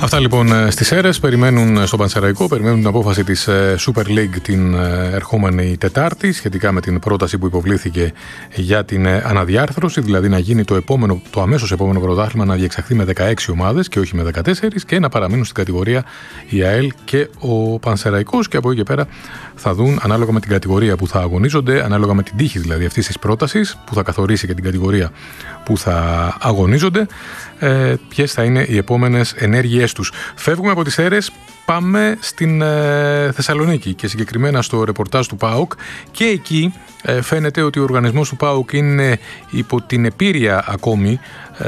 Αυτά λοιπόν στις αίρες. Περιμένουν στο Πανσεραϊκό, περιμένουν την απόφαση της Super League την ερχόμενη Τετάρτη σχετικά με την πρόταση που υποβλήθηκε για την αναδιάρθρωση, δηλαδή να γίνει το αμέσως επόμενο πρωτάθλημα να διεξαχθεί με 16 ομάδες και όχι με 14 και να παραμείνουν στην κατηγορία η ΑΕΛ και ο Πανσεραϊκός, και από εκεί και πέρα θα δουν ανάλογα με την κατηγορία που θα αγωνίζονται, ανάλογα με την τύχη δηλαδή αυτής της πρότασης που θα καθορίσει και την κατηγορία που θα αγωνίζονται, ποιες θα είναι οι επόμενες ενέργειές τους. Φεύγουμε από τις αίρες, πάμε στην Θεσσαλονίκη και συγκεκριμένα στο ρεπορτάζ του ΠΑΟΚ, και εκεί φαίνεται ότι ο οργανισμός του ΠΑΟΚ είναι υπό την επίρρεια ακόμη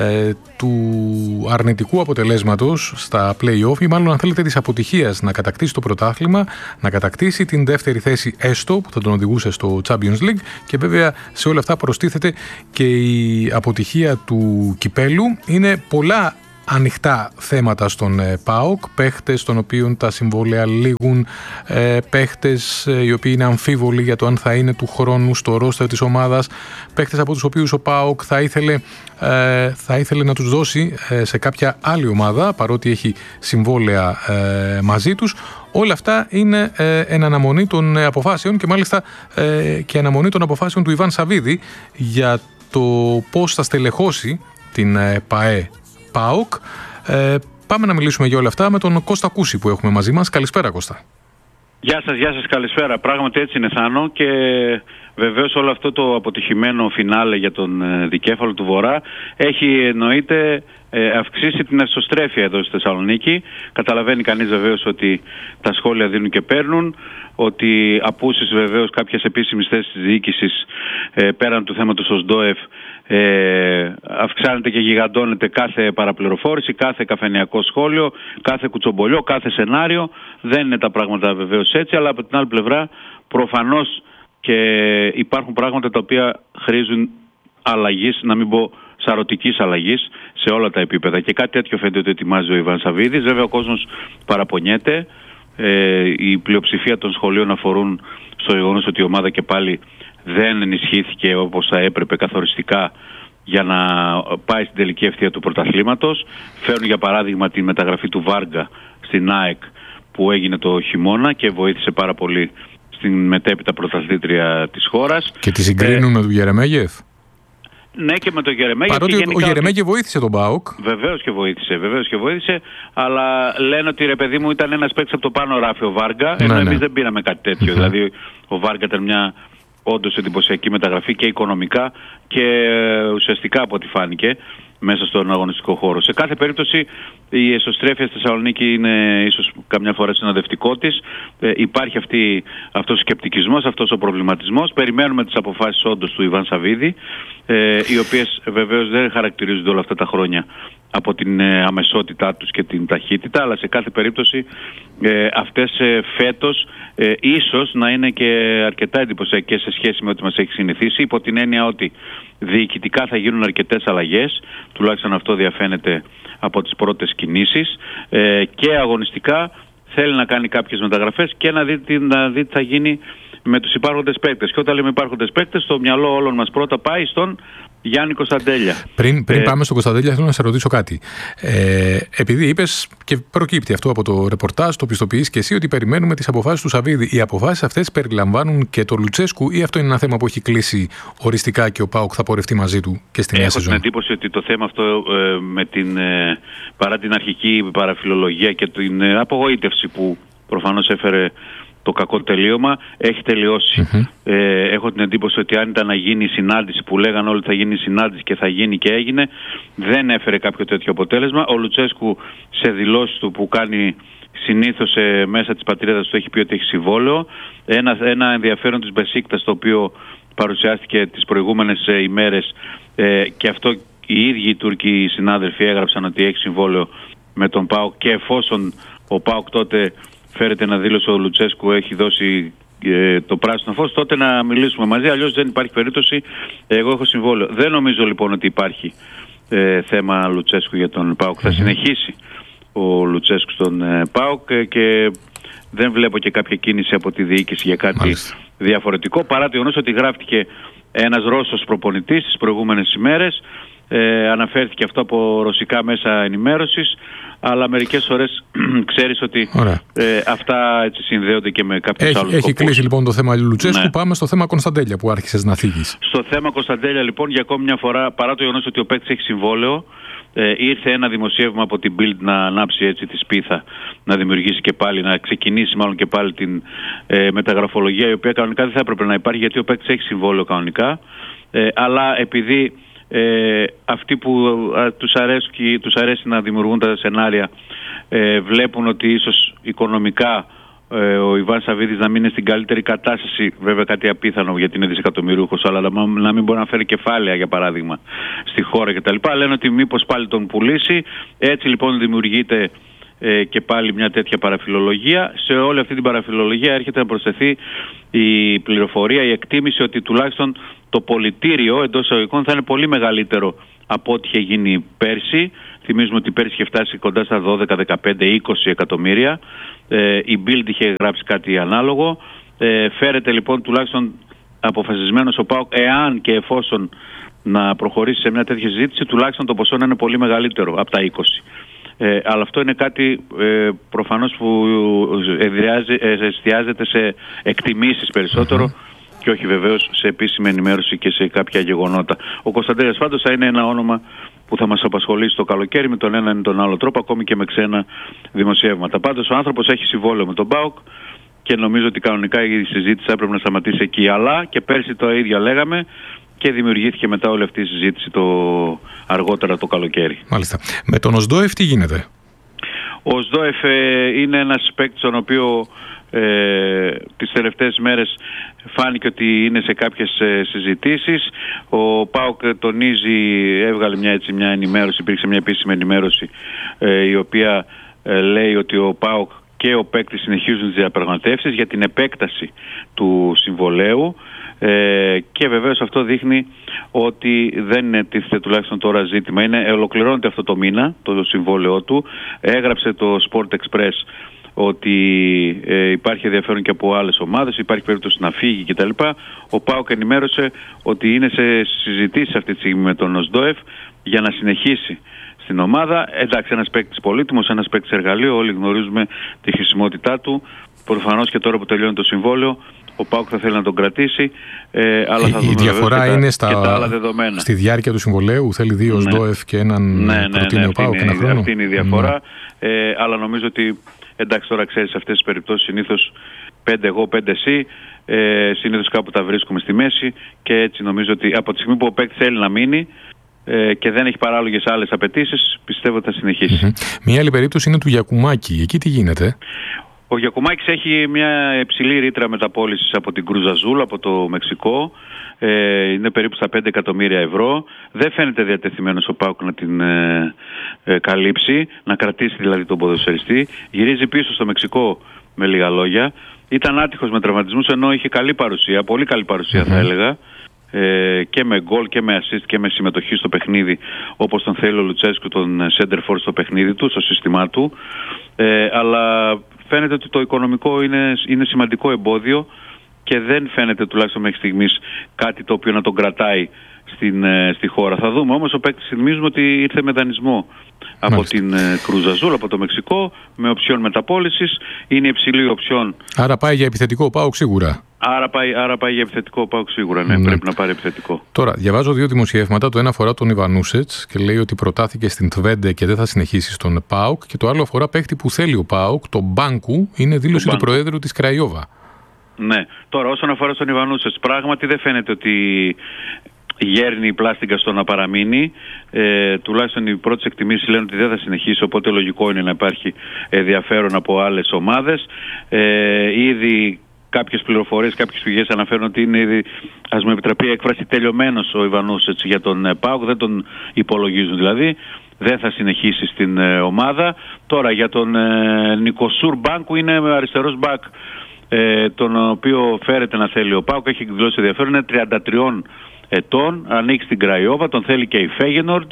του αρνητικού αποτελέσματος στα play-off, ή μάλλον αν θέλετε της αποτυχίας να κατακτήσει το πρωτάθλημα, να κατακτήσει την δεύτερη θέση έστω που θα τον οδηγούσε στο Champions League, και βέβαια σε όλα αυτά προστίθεται και η αποτυχία του κυπέλου. Είναι πολλά ανοιχτά θέματα στον ΠΑΟΚ, παίχτες των οποίων τα συμβόλαια λήγουν, παίχτες οι οποίοι είναι αμφίβολοι για το αν θα είναι του χρόνου στο ρόστερ της ομάδας, παίχτες από τους οποίους ο ΠΑΟΚ θα ήθελε να τους δώσει σε κάποια άλλη ομάδα παρότι έχει συμβόλαια μαζί τους. Όλα αυτά είναι εν αναμονή των αποφάσεων, και μάλιστα και αναμονή των αποφάσεων του Ιβάν Σαββίδη για το πώς θα στελεχώσει την ΠΑΕ ΠΑΟΚ. Πάμε να μιλήσουμε για όλα αυτά με τον Κώστα Κούση που έχουμε μαζί μας. Καλησπέρα, Κώστα. Γεια σας, καλησπέρα. Πράγματι έτσι είναι, Θάνο, και βεβαίως όλο αυτό το αποτυχημένο φινάλε για τον δικέφαλο του Βορρά έχει εννοείται αυξήσει την εσωστρέφεια εδώ στη Θεσσαλονίκη. Καταλαβαίνει κανείς βεβαίως ότι τα σχόλια δίνουν και παίρνουν, ότι απούσεις βεβαίως κάποιες επίσημες θέσεις της διοίκησης πέραν του θέματος ως ΔΟΕΦ αυξάνεται και γιγαντώνεται κάθε παραπληροφόρηση, κάθε καφενειακό σχόλιο, κάθε κουτσομπολιό, κάθε σενάριο. Δεν είναι τα πράγματα βεβαίως έτσι, αλλά από την άλλη πλευρά προφανώς και υπάρχουν πράγματα τα οποία χρήζουν αλλαγής, να μην πω σαρωτικής αλλαγής, σε όλα τα επίπεδα, και κάτι τέτοιο φαίνεται ότι ετοιμάζει ο Ιβάν Σαββίδης. Βέβαια ο κόσμος παραπονιέται, η πλειοψηφία των σχολείων αφορούν στο γεγονός ότι η ομάδα και πάλι δεν ενισχύθηκε όπως θα έπρεπε καθοριστικά για να πάει στην τελική ευθεία του πρωταθλήματος. Φέρνουν για παράδειγμα τη μεταγραφή του Βάργα στην ΑΕΚ που έγινε το χειμώνα και βοήθησε πάρα πολύ στην μετέπειτα πρωταθλήτρια της χώρας. Και τη συγκρίνουν με τον Γερεμέγεφ. Ναι, και με τον Γερεμέγεφ. Παρότι ο Γερεμέγεφ βοήθησε τον ΠΑΟΚ. Βεβαίως και βοήθησε, αλλά λένε ότι ρε παιδί μου ήταν ένας παίκτης από το πάνω ράφι ο Βάργα, ενώ εμείς δεν πήραμε κάτι τέτοιο. Δηλαδή ο Βάργα ήταν μια όντως εντυπωσιακή μεταγραφή και οικονομικά και ουσιαστικά από ό,τι φάνηκε μέσα στον αγωνιστικό χώρο. Σε κάθε περίπτωση η εσωστρέφεια στη Θεσσαλονίκη είναι ίσως καμιά φορά συνοδευτικό της. Υπάρχει αυτός ο σκεπτικισμός, αυτός ο προβληματισμός. Περιμένουμε τις αποφάσεις όντως του Ιβάν Σαββίδη, οι οποίες βεβαίως δεν χαρακτηρίζονται όλα αυτά τα χρόνια από την αμεσότητά τους και την ταχύτητα, αλλά σε κάθε περίπτωση αυτές φέτος ίσως να είναι και αρκετά εντυπωσιακές σε σχέση με ό,τι μας έχει συνηθίσει, υπό την έννοια ότι διοικητικά θα γίνουν αρκετές αλλαγές, τουλάχιστον αυτό διαφαίνεται από τις πρώτες κινήσεις, και αγωνιστικά θέλει να κάνει κάποιες μεταγραφές και να δει τι θα γίνει με τους υπάρχοντες παίκτες. Και όταν λέμε υπάρχοντες παίκτες, το μυαλό όλων μας πρώτα πάει στον Γιάννη Κωνσταντέλια. Πριν πάμε στον Κωνσταντέλια, θέλω να σε ρωτήσω κάτι. Επειδή είπες και προκύπτει αυτό από το ρεπορτάζ, το πιστοποιείς και εσύ, ότι περιμένουμε τις αποφάσεις του Σαββίδη. Οι αποφάσεις αυτές περιλαμβάνουν και το Λουτσέσκου, ή αυτό είναι ένα θέμα που έχει κλείσει οριστικά και ο ΠΑΟΚ θα πορευτεί μαζί του και στη νέα σεζόν? Έχω την εντύπωση ότι το θέμα αυτό, παρά την αρχική παραφιλολογία και την απογοήτευση που προφανώς έφερε το κακό τελείωμα, έχει τελειώσει. Έχω την εντύπωση ότι αν ήταν να γίνει η συνάντηση που λέγανε όλοι θα γίνει η συνάντηση και θα γίνει και έγινε, δεν έφερε κάποιο τέτοιο αποτέλεσμα. Ο Λουτσέσκου σε δηλώσεις του που κάνει συνήθως μέσα της πατρίδας του έχει πει ότι έχει συμβόλαιο. Ένα ενδιαφέρον της Μπεσίκτας, το οποίο παρουσιάστηκε τις προηγούμενες ημέρες, και αυτό οι ίδιοι οι Τούρκοι συνάδελφοι έγραψαν ότι έχει συμβόλαιο με τον ΠΑΟΚ, και εφόσον ο ΠΑΟΚ τότε φέρεται να δήλωσε ο Λουτσέσκου έχει δώσει το πράσινο φως, τότε να μιλήσουμε μαζί, αλλιώς δεν υπάρχει περίπτωση. Εγώ έχω συμβόλαιο. Δεν νομίζω λοιπόν ότι υπάρχει θέμα Λουτσέσκου για τον ΠΑΟΚ. Θα συνεχίσει ο Λουτσέσκου στον ΠΑΟΚ και δεν βλέπω και κάποια κίνηση από τη διοίκηση για κάτι διαφορετικό, παρά το γεγονός ότι γράφτηκε ένας Ρώσος προπονητής τις προηγούμενες ημέρες, αναφέρθηκε αυτό από ρωσικά μέσα ενημέρωσης, αλλά μερικές φορές ξέρεις ότι αυτά έτσι συνδέονται και με κάποιους άλλους Έχει σκοπούς. κλείσει λοιπόν το θέμα Λουτσέσκου. Ναι. Πάμε στο θέμα Κωνσταντέλια που άρχισες να θίγεις. Στο θέμα Κωνσταντέλια λοιπόν, για ακόμη μια φορά, παρά το γεγονός ότι ο παίκτης έχει συμβόλαιο, ήρθε ένα δημοσίευμα από την Bild να ανάψει έτσι τη σπίθα, να δημιουργήσει και πάλι, να ξεκινήσει μάλλον και πάλι την μεταγραφολογία, η οποία κανονικά δεν θα έπρεπε να υπάρχει, γιατί ο παίκτης έχει συμβόλαιο αλλά επειδή αυτοί που τους αρέσει να δημιουργούν τα σενάρια βλέπουν ότι ίσως οικονομικά ο Ιβάν Σαββίδης να μην είναι στην καλύτερη κατάσταση, βέβαια κάτι απίθανο γιατί είναι δισεκατομμυρίουχος, αλλά να μην μπορεί να φέρει κεφάλαια για παράδειγμα στη χώρα κτλ. Λένε ότι μήπως πάλι τον πουλήσει. Έτσι λοιπόν δημιουργείται και πάλι μια τέτοια παραφιλολογία. Σε όλη αυτή την παραφιλολογία έρχεται να προσθεθεί η πληροφορία, η εκτίμηση ότι τουλάχιστον το πολιτήριο εντός εισαγωγικών θα είναι πολύ μεγαλύτερο από ό,τι είχε γίνει πέρσι. Θυμίζουμε ότι πέρσι είχε φτάσει κοντά στα 12, 15, 20 εκατομμύρια. Η Bild είχε γράψει κάτι ανάλογο. Φέρεται λοιπόν τουλάχιστον αποφασισμένος ο ΠΑΟΚ, εάν και εφόσον να προχωρήσει σε μια τέτοια συζήτηση, τουλάχιστον το ποσό να είναι πολύ μεγαλύτερο από τα 20. Αλλά αυτό είναι κάτι προφανώς που εστιάζεται σε εκτιμήσεις περισσότερο και όχι βεβαίως σε επίσημη ενημέρωση και σε κάποια γεγονότα. Ο Κωνσταντέλιας πάντως θα είναι ένα όνομα που θα μας απασχολήσει το καλοκαίρι με τον έναν ή τον άλλο τρόπο, ακόμη και με ξένα δημοσιεύματα. Πάντως ο άνθρωπος έχει συμβόλαιο με τον ΠΑΟΚ και νομίζω ότι κανονικά η συζήτηση θα έπρεπε να σταματήσει εκεί. Αλλά και πέρσι το ίδιο λέγαμε και δημιουργήθηκε μετά όλη αυτή η συζήτηση αργότερα το καλοκαίρι. Μάλιστα. Με τον Οσδόεφ τι γίνεται? Ο Οσδόεφ είναι ένας παίκτης τον οποίο τις τελευταίες μέρες φάνηκε ότι είναι σε κάποιες συζητήσεις. Ο ΠΑΟΚ τονίζει, έβγαλε μια ενημέρωση, υπήρξε μια επίσημη ενημέρωση η οποία λέει ότι ο ΠΑΟΚ και ο παίκτης συνεχίζουν τις διαπραγματεύσεις για την επέκταση του συμβολαίου και βεβαίως αυτό δείχνει ότι δεν είναι τίθεται τουλάχιστον τώρα ζήτημα. Ολοκληρώνεται αυτό το μήνα το συμβόλαιό του. Έγραψε το Sport Express ότι υπάρχει ενδιαφέρον και από άλλες ομάδες, υπάρχει περίπτωση να φύγει κτλ. Ο ΠΑΟΚ ενημέρωσε ότι είναι σε συζητήσεις αυτή τη στιγμή με τον Οσδόεφ για να συνεχίσει στην ομάδα. Εντάξει, ένας παίκτης πολύτιμος, ένας παίκτης εργαλείο, όλοι γνωρίζουμε τη χρησιμότητά του. Προφανώς και τώρα που τελειώνει το συμβόλαιο, ο ΠΑΟΚ θα θέλει να τον κρατήσει, αλλά θα δούμε. Η διαφορά είναι και τα άλλα δεδομένα. Στη διάρκεια του συμβολαίου, θέλει δύο Οσδόεφ και έναν προτείνει ο ΠΑΟΚ ένα χρόνο. Αυτή είναι η διαφορά, αλλά νομίζω ότι εντάξει, τώρα ξέρεις, σε αυτές τις περιπτώσεις συνήθως 5 εγώ, 5 εσύ, συνήθως κάπου τα βρίσκουμε στη μέση και έτσι νομίζω ότι από τη στιγμή που ο παίκτης θέλει να μείνει και δεν έχει παράλογες άλλες απαιτήσεις, πιστεύω ότι θα συνεχίσει. Μια άλλη περίπτωση είναι του Γιακουμάκη. Εκεί τι γίνεται? Ο Γιακουμάκης έχει μια υψηλή ρήτρα μεταπώλησης από την Κρουζ Αζούλ, από το Μεξικό. Είναι περίπου στα 5 εκατομμύρια ευρώ. Δεν φαίνεται διατεθειμένος ο ΠΑΟΚ να την καλύψει, να κρατήσει δηλαδή τον ποδοσφαιριστή. Γυρίζει πίσω στο Μεξικό με λίγα λόγια. Ήταν άτυχος με τραυματισμούς, ενώ είχε καλή παρουσία, πολύ καλή παρουσία θα έλεγα. Και με γκολ και με assist και με συμμετοχή στο παιχνίδι, όπως τον θέλει ο Λουτσέσκου, τον center for στο παιχνίδι του, στο σύστημά του. Αλλά φαίνεται ότι το οικονομικό είναι σημαντικό εμπόδιο και δεν φαίνεται τουλάχιστον μέχρι στιγμής κάτι το οποίο να τον κρατάει στη χώρα. Θα δούμε όμως, ο παίκτης θυμίζουμε ότι ήρθε με δανεισμό από την Κρουζ Αζούλ, από το Μεξικό, με οψιόν μεταπώλησης. Είναι υψηλή οψιόν. Άρα πάει για επιθετικό ΠΑΟΚ σίγουρα. Άρα πάει για επιθετικό ΠΑΟΚ σίγουρα, ναι, πρέπει να πάρει επιθετικό. Τώρα, διαβάζω δύο δημοσιεύματα. Το ένα αφορά τον Ιβανούσετς και λέει ότι προτάθηκε στην Τβέντε και δεν θα συνεχίσει στον ΠΑΟΚ. Και το άλλο αφορά παίκτη που θέλει ο ΠΑΟΚ, τον Μπάνκου, είναι δήλωση του Προέδρου της Κραϊόβα. Ναι. Τώρα, όσον αφορά στον Ιβανούσετς, πράγματι δεν φαίνεται ότι γέρνει η πλάστιγκα στο να παραμείνει. Τουλάχιστον οι πρώτες εκτιμήσεις λένε ότι δεν θα συνεχίσει, οπότε λογικό είναι να υπάρχει ενδιαφέρον από άλλες ομάδες. Ήδη κάποιες πληροφορίες, κάποιες πηγές αναφέρουν ότι είναι ήδη, ας μου επιτραπεί η έκφραση, τελειωμένος ο Ιβανούσετς για τον ΠΑΟΚ, δεν τον υπολογίζουν δηλαδή, δεν θα συνεχίσει στην ομάδα. Τώρα για τον Νικοσούρ Μπάνκου, είναι αριστερός μπακ, τον οποίο φέρεται να θέλει ο ΠΑΟΚ, έχει εκδηλώσει ενδιαφέρον, είναι 33 ετών, ανήκει στην Κραϊόβα, τον θέλει και η Φέγενορντ.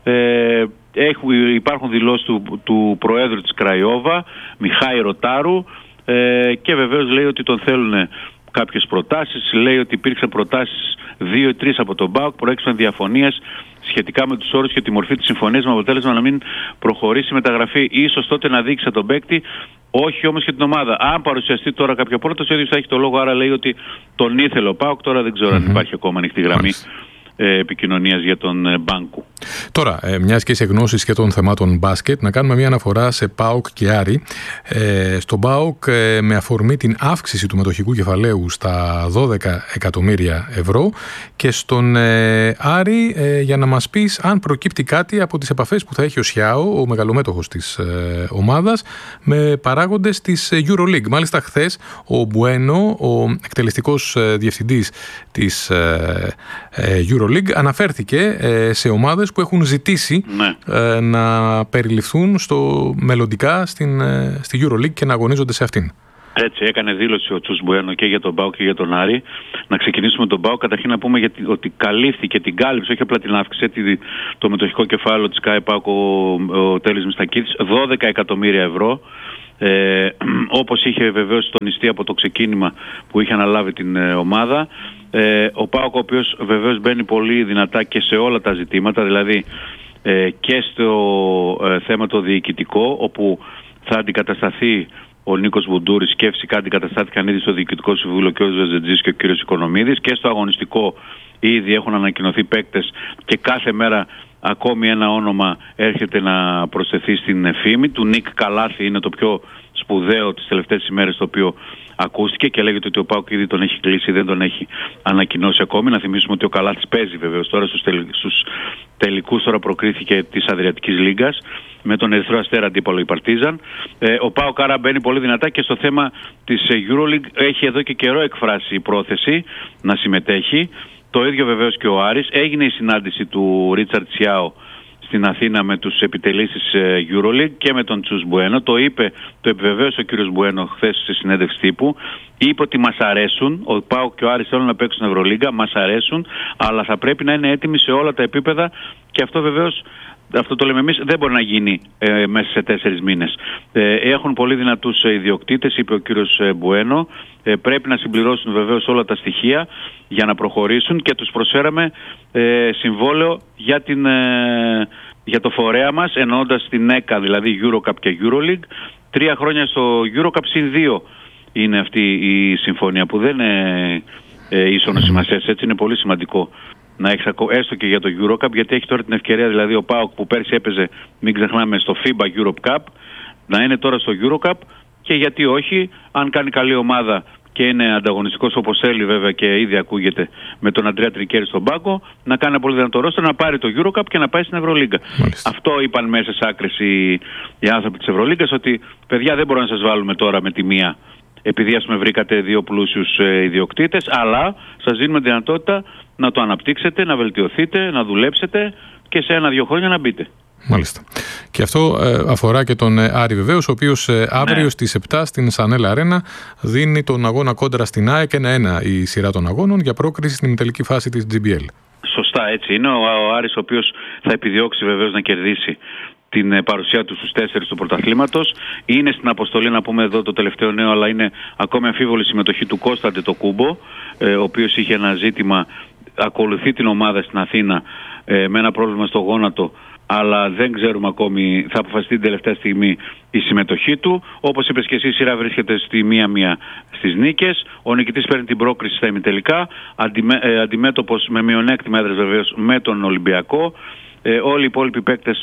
Υπάρχουν δηλώσεις του Προέδρου της Κραϊόβα, Μιχάη Ροτάρου, και βεβαίως λέει ότι τον θέλουν κάποιες προτάσεις. Λέει ότι υπήρξαν προτάσεις 2-3 από τον ΠΑΟΚ, προέκυψαν διαφωνίες σχετικά με τους όρους και τη μορφή της συμφωνίας, με αποτέλεσμα να μην προχωρήσει η μεταγραφή. Ίσως τότε να δείξει τον παίκτη, όχι όμως και την ομάδα. Αν παρουσιαστεί τώρα κάποια πρόταση, ο ίδιος θα έχει το λόγο, άρα λέει ότι τον ήθελε ο ΠΑΟΚ. Τώρα δεν ξέρω αν υπάρχει ακόμα ανοιχτή γραμμή επικοινωνίας για τον Μπάνκου. Τώρα, μιας και σε γνώσεις και των θεμάτων μπάσκετ, να κάνουμε μια αναφορά σε ΠΑΟΚ και Άρη. Στον ΠΑΟΚ, με αφορμή την αύξηση του μετοχικού κεφαλαίου στα 12 εκατομμύρια ευρώ, και στον Άρη, για να μας πεις αν προκύπτει κάτι από τις επαφές που θα έχει ο Σιάο, ο μεγαλομέτωχος της ομάδας, με παράγοντες της EuroLeague. Μάλιστα, χθες ο Μπουένο, ο εκτελεστικός διευθυντής της EuroLeague, αναφέρθηκε σε ομάδες που έχουν ζητήσει να περιληφθούν μελλοντικά στη EuroLeague και να αγωνίζονται σε αυτήν. Έτσι έκανε δήλωση ο Τσους Μπουένο και για τον ΠΑΟΚ και για τον Άρη. Να ξεκινήσουμε τον ΠΑΟΚ. Καταρχήν να πούμε ότι καλύφθηκε, την κάλυψε, όχι απλά την αύξηση, το μετοχικό κεφάλαιο της ΚΑΕ ΠΑΟΚ ο Τέλης Μιστακίδης, 12 εκατομμύρια ευρώ. Όπως είχε βεβαίως τονιστεί από το ξεκίνημα που είχε αναλάβει την ομάδα. Ο ΠΑΟΚ, ο οποίος βεβαίως μπαίνει πολύ δυνατά και σε όλα τα ζητήματα, δηλαδή και στο θέμα το διοικητικό, όπου θα αντικατασταθεί ο Νίκος Βουντούρης και φυσικά αντικαταστάθηκαν ήδη στο Διοικητικό Συμβούλιο και ο Ζετζής και ο κύριος Οικονομίδης, και στο αγωνιστικό ήδη έχουν ανακοινωθεί παίκτες και κάθε μέρα ακόμη ένα όνομα έρχεται να προσθεθεί στην φήμη. Του Νίκ Καλάθη είναι το πιο σπουδαίο τις τελευταίες ημέρες, το οποίο ακούστηκε και λέγεται ότι ο ΠΑΟΚ ήδη τον έχει κλείσει, δεν τον έχει ανακοινώσει ακόμη. Να θυμίσουμε ότι ο Καλάθης παίζει βεβαίως τώρα στους τελικούς, τώρα προκρίθηκε της Αδριατικής Λίγκας με τον Ερυθρό Αστέρα αντίπαλο η Παρτίζαν. Ο ΠΑΟΚ άρα μπαίνει πολύ δυνατά και στο θέμα της EuroLeague έχει εδώ και καιρό εκφράσει η πρόθεση να συμμετέχει. Το ίδιο βεβαίως και ο Άρης. Έγινε η συνάντηση του Ρίτσαρντ Σιάο στην Αθήνα με τους επιτελείς της EuroLeague και με τον Τσους Μπουένο. Το επιβεβαίωσε ο κύριος Μπουένο χθες σε συνέντευξη τύπου. Είπε ότι μας αρέσουν, ο ΠΑΟΚ και ο Άρης θέλουν να παίξουν Ευρωλίγκα, μας αρέσουν, αλλά θα πρέπει να είναι έτοιμοι σε όλα τα επίπεδα, και αυτό βεβαίως, αυτό το λέμε εμείς, δεν μπορεί να γίνει μέσα σε 4 μήνες. Έχουν πολύ δυνατούς ιδιοκτήτες, είπε ο κύριος Μπουένο. Πρέπει να συμπληρώσουν βεβαίως όλα τα στοιχεία για να προχωρήσουν, και τους προσφέραμε συμβόλαιο για το φορέα μας, εννοώντας την ΕΚΑ, δηλαδή EuroCup και EuroLeague. 3 χρόνια στο EuroCup συν 2 είναι αυτή η συμφωνία, που δεν είναι ίσονος σημασίας. Έτσι είναι πολύ σημαντικό να έχει έστω και για το EuroCup, γιατί έχει τώρα την ευκαιρία, δηλαδή ο ΠΑΟΚ που πέρσι έπαιζε, μην ξεχνάμε, στο FIBA Europe Cup, να είναι τώρα στο EuroCup, και γιατί όχι, αν κάνει καλή ομάδα και είναι ανταγωνιστικός όπως θέλει βέβαια, και ήδη ακούγεται με τον Αντρέα Τρικέρη στον πάγκο, να κάνει ένα πολύ δυνατό ρόστερ, να πάρει το EuroCup και να πάει στην Ευρωλίγκα. Αυτό είπαν μέσα σε άκρες οι άνθρωποι της Ευρωλίγκας, ότι παιδιά δεν μπορούμε να σας βάλουμε τώρα με τη μία, επειδή ας πούμε βρήκατε 2 πλούσιους ιδιοκτήτες, αλλά σας δίνουμε δυνατότητα να το αναπτύξετε, να βελτιωθείτε, να δουλέψετε και σε 1-2 χρόνια να μπείτε. Μάλιστα. Και αυτό αφορά και τον Άρη βεβαίως, ο οποίος αύριο στις 7 στην Σανέλα Αρένα δίνει τον αγώνα κόντρα στην ΑΕΚ, 1-1 η σειρά των αγώνων για πρόκριση στην τελική φάση της GBL. Σωστά, έτσι είναι. Ο Άρης, ο οποίος θα επιδιώξει βεβαίως να κερδίσει την παρουσία του στους 4 του πρωταθλήματος. Είναι στην αποστολή, να πούμε εδώ το τελευταίο νέο, αλλά είναι ακόμη αμφίβολη συμμετοχή του Κώστα Αντετοκούμπο, ο οποίος είχε ένα ζήτημα, ακολουθεί την ομάδα στην Αθήνα με ένα πρόβλημα στο γόνατο, αλλά δεν ξέρουμε ακόμη, θα αποφασιστεί την τελευταία στιγμή η συμμετοχή του. Όπως είπες και εσύ, η σειρά βρίσκεται στη 1-1 στις νίκες. Ο νικητής παίρνει την πρόκριση στα ημιτελικά, αντιμέτωπος με μειονέκτημα έδρας βεβαίως με τον Ολυμπιακό. Όλοι οι υπόλοιποι παίκτες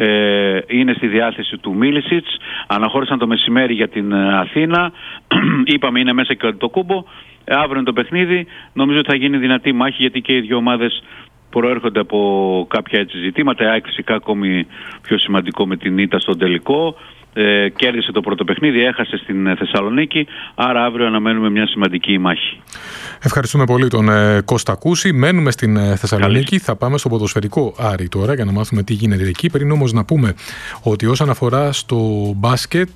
είναι στη διάθεση του Μίλισιτς. Αναχώρησαν το μεσημέρι για την Αθήνα. Είπαμε είναι μέσα και το Κούμπο. Αύριο είναι το παιχνίδι. Νομίζω ότι θα γίνει δυνατή μάχη, γιατί και οι δύο ομάδες προέρχονται από κάποια έτσι ζητήματα. Η ΑΕΚ φυσικά ακόμη πιο σημαντικό με την ήττα στον τελικό. Κέρδισε το πρώτο παιχνίδι, έχασε στην Θεσσαλονίκη, άρα αύριο αναμένουμε μια σημαντική μάχη. Ευχαριστούμε πολύ τον Κώστα Κούση. Μένουμε στην Θεσσαλονίκη. Θα πάμε στο ποδοσφαιρικό Άρη τώρα για να μάθουμε τι γίνεται εκεί. Πριν όμως να πούμε ότι όσον αφορά στο μπάσκετ,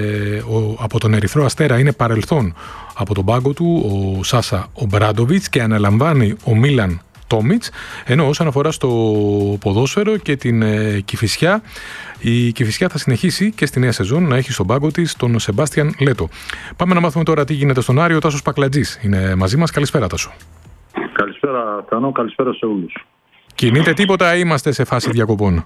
από τον Ερυθρό Αστέρα είναι παρελθόν από τον πάγκο του ο Σάσα Ομπράντοβιτς και αναλαμβάνει ο Μίλαν Τόμιτς, ενώ όσον αφορά στο ποδόσφαιρο και την Κηφισιά, η Κηφισιά θα συνεχίσει και στη νέα σεζόν να έχει στον πάγκο της τον Σεμπάστιαν Λέτο. Πάμε να μάθουμε τώρα τι γίνεται στον Άρη. Ο Τάσος Πακλατζής είναι μαζί μας. Καλησπέρα, Τάσο. Καλησπέρα, Θανό. Καλησπέρα σε όλους. Κινείται τίποτα ή είμαστε σε φάση διακοπών?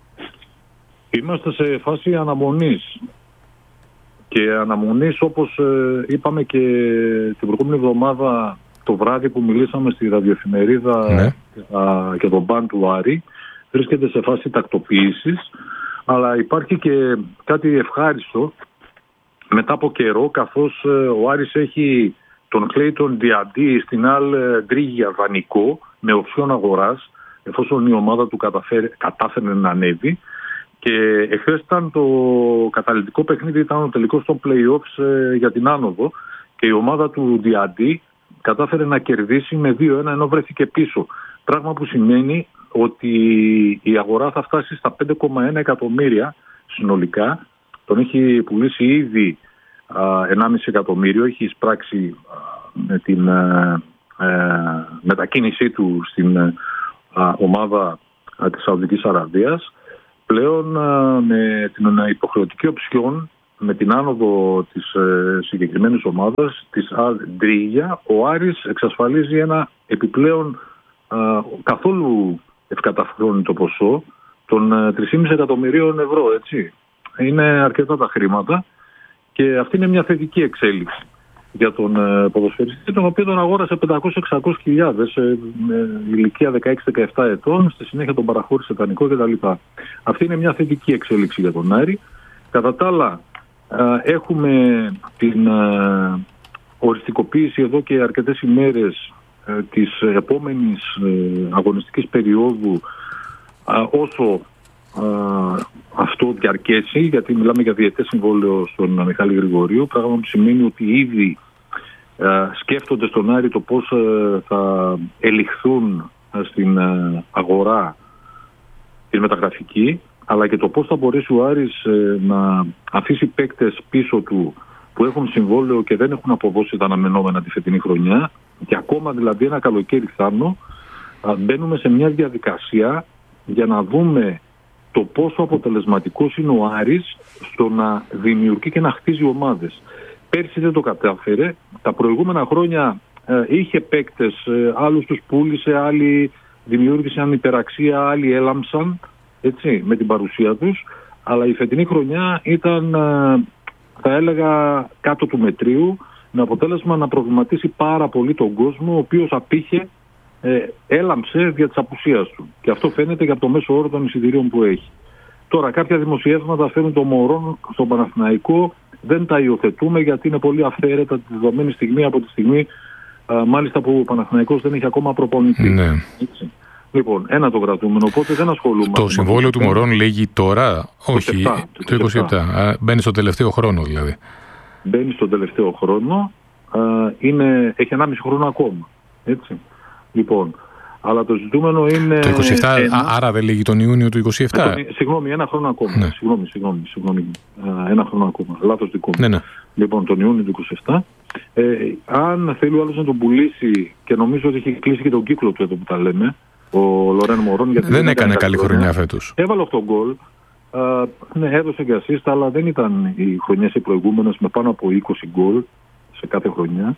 Είμαστε σε φάση αναμονής. Και αναμονής, όπως είπαμε και την προηγούμενη εβδομάδα το βράδυ που μιλήσαμε στη ραδιοεφημερίδα και τον μπαν του Άρη, βρίσκεται σε φάση τακτοποίησης, αλλά υπάρχει και κάτι ευχάριστο μετά από καιρό, καθώς ο Άρης έχει τον Κλέιτον Διαντή στην Αλ Ντρίγια δανεικό με οψιόν αγοράς, εφόσον η ομάδα του κατάφερε να ανέβει. Και εχθές ήταν το καταλυτικό παιχνίδι, ήταν ο τελικός των play-offs για την άνοδο και η ομάδα του Διαντή κατάφερε να κερδίσει με 2-1 ενώ βρέθηκε πίσω. Πράγμα που σημαίνει ότι η αγορά θα φτάσει στα 5,1 εκατομμύρια συνολικά. Τον έχει πουλήσει ήδη 1,5 εκατομμύριο, έχει εισπράξει με την μετακίνησή του στην ομάδα της Σαουδικής Αραβίας. Πλέον με την υποχρεωτική οψιόν, με την άνοδο της συγκεκριμένης ομάδας, της Αλ Ντρίγια, ο Άρης εξασφαλίζει ένα επιπλέον καθόλου ευκαταφρόνητο ποσό των 3,5 εκατομμυρίων ευρώ, έτσι. Είναι αρκετά τα χρήματα και αυτή είναι μια θετική εξέλιξη για τον ποδοσφαιριστή, τον οποίο τον αγόρασε 500-600 χιλιάδες με ηλικία 16-17 ετών, στη συνέχεια τον παραχώρησε δανεικό κτλ. Αυτή είναι μια θετική εξέλιξη για τον Άρη. Κατά τα άλλα, έχουμε την οριστικοποίηση εδώ και αρκετές ημέρες της επόμενης αγωνιστικής περίοδου, όσο αυτό διαρκέσει, γιατί μιλάμε για διετές συμβόλαιο στον Μιχάλη Γρηγορίου, πράγμα που σημαίνει ότι ήδη σκέφτονται στον Άρη το πώς θα ελιχθούν στην αγορά την μεταγραφική, αλλά και το πώς θα μπορέσει ο Άρης να αφήσει παίκτες πίσω του που έχουν συμβόλαιο και δεν έχουν αποδώσει τα αναμενόμενα τη φετινή χρονιά, και ακόμα δηλαδή ένα καλοκαίρι θάμνο μπαίνουμε σε μια διαδικασία για να δούμε το πόσο αποτελεσματικός είναι ο Άρης στο να δημιουργεί και να χτίζει ομάδες. Πέρσι δεν το κατάφερε. Τα προηγούμενα χρόνια είχε παίκτες, άλλους τους πούλησε, άλλοι δημιούργησαν υπεραξία, άλλοι έλαμψαν, έτσι, με την παρουσία τους. Αλλά η φετινή χρονιά ήταν, θα έλεγα, κάτω του μετρίου, με αποτέλεσμα να προβληματίσει πάρα πολύ τον κόσμο, ο οποίος απήχε, έλαμψε δια της απουσίας του. Και αυτό φαίνεται και από το μέσο όρο των εισιτηρίων που έχει. Τώρα, κάποια δημοσιεύματα φέρνουν το Μωρόν στον Παναθηναϊκό. Δεν τα υιοθετούμε γιατί είναι πολύ αυθαίρετα τη δεδομένη στιγμή, από τη στιγμή μάλιστα που ο Παναθηναϊκός δεν έχει ακόμα προπονητή. Ναι. Λοιπόν, ένα το κρατούμενο, οπότε δεν ασχολούμαστε. Το συμβόλαιο του Μωρόν λέγει τώρα, όχι, το 27. Μπαίνει στο τελευταίο χρόνο δηλαδή. Μπαίνει στον τελευταίο χρόνο, έχει 1,5 χρόνο ακόμα. Έτσι. Λοιπόν, αλλά το ζητούμενο είναι... Το 27, άρα δεν λύγει τον Ιούνιο του 27. Συγγνώμη, ένα χρόνο ακόμα. Ναι. Συγγνώμη. Ένα χρόνο ακόμα. Λάθος δικό μου. Ναι. Λοιπόν, τον Ιούνιο του 27. Αν θέλει ο άλλος να τον πουλήσει, και νομίζω ότι έχει κλείσει και τον κύκλο του εδώ που τα λέμε, ο Λορέν Μωρόν... Γιατί δεν έκανε καλή χρονιά φέτος. Έβαλε 8 γκολ. Ναι, έδωσε και assist, αλλά δεν ήταν οι χρονιές οι προηγούμενες με πάνω από 20 γκολ σε κάθε χρονιά.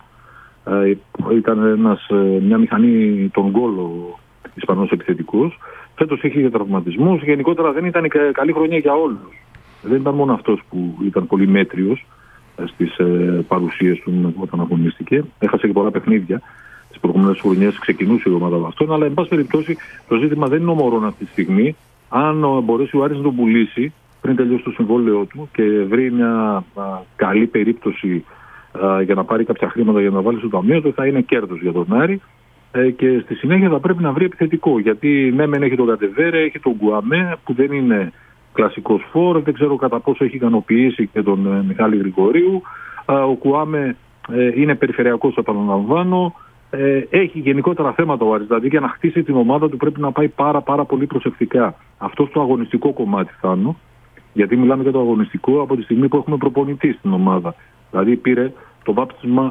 Ήταν μια μηχανή των γκολ ο Ισπανός επιθετικός. Φέτος είχε και τραυματισμούς. Γενικότερα δεν ήταν καλή χρονιά για όλους. Δεν ήταν μόνο αυτός που ήταν πολύ μέτριος στις παρουσίες του όταν αγωνίστηκε. Έχασε και πολλά παιχνίδια. Τις προηγούμενες χρονιές ξεκινούσε η ομάδα από αυτόν. Αλλά εν πάση περιπτώσει το ζήτημα δεν είναι ο Μωρόν αυτή τη στιγμή. Αν μπορέσει ο Άρης να τον πουλήσει πριν τελειώσει το συμβόλαιο του και βρει μια καλή περίπτωση για να πάρει κάποια χρήματα για να βάλει στο ταμείο του, θα είναι κέρδος για τον Άρη, και στη συνέχεια θα πρέπει να βρει επιθετικό, γιατί ναι μεν έχει τον Κατεβέρε, έχει τον Γκουαμέ που δεν είναι κλασικός φόρ, δεν ξέρω κατά πόσο έχει ικανοποιήσει και τον Μιχάλη Γρηγορίου. Ο Γκουαμέ είναι περιφερειακός, επαναλαμβάνω. Έχει γενικότερα θέματα ο Άρης, δηλαδή για να χτίσει την ομάδα του πρέπει να πάει πάρα πολύ προσεκτικά. Αυτό στο αγωνιστικό κομμάτι θα, γιατί μιλάμε για το αγωνιστικό από τη στιγμή που έχουμε προπονητή στην ομάδα. Δηλαδή πήρε το βάπτισμα,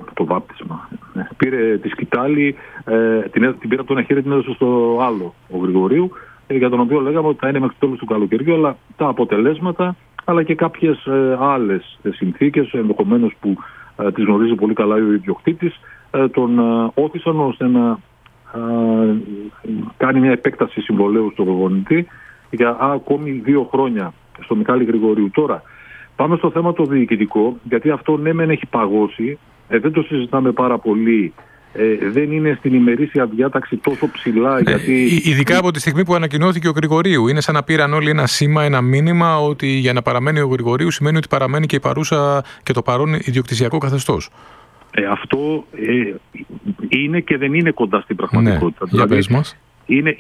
πήρε τη σκητάλη, την πήρε από το ένα χέρι, την έδωσε στο άλλο ο Γρηγορίου, για τον οποίο λέγαμε ότι θα είναι μέχρι το τέλος του καλοκαιριού, αλλά τα αποτελέσματα, αλλά και κάποιες άλλες συνθήκες, ενδεχομένως που τις γνωρίζει πολύ καλά ο ιδιοκτήτης, τον όθησαν ώστε να κάνει μια επέκταση συμβολαίου στον προπονητή για ακόμη 2 χρόνια στο Μιχάλη Γρηγορίου. Τώρα, πάμε στο θέμα το διοικητικό, γιατί αυτό ναι μεν έχει παγώσει, δεν το συζητάμε πάρα πολύ, δεν είναι στην ημερήσια διάταξη τόσο ψηλά. Γιατί... Ειδικά από τη στιγμή που ανακοινώθηκε ο Γρηγορίου. Είναι σαν να πήραν όλοι ένα σήμα, ένα μήνυμα ότι για να παραμένει ο Γρηγορίου σημαίνει ότι παραμένει και η παρούσα και το παρόν ιδιοκτησιακό καθεστώς. Αυτό είναι και δεν είναι κοντά στην πραγματικότητα. Ναι, δηλαδή, πες μας. Είναι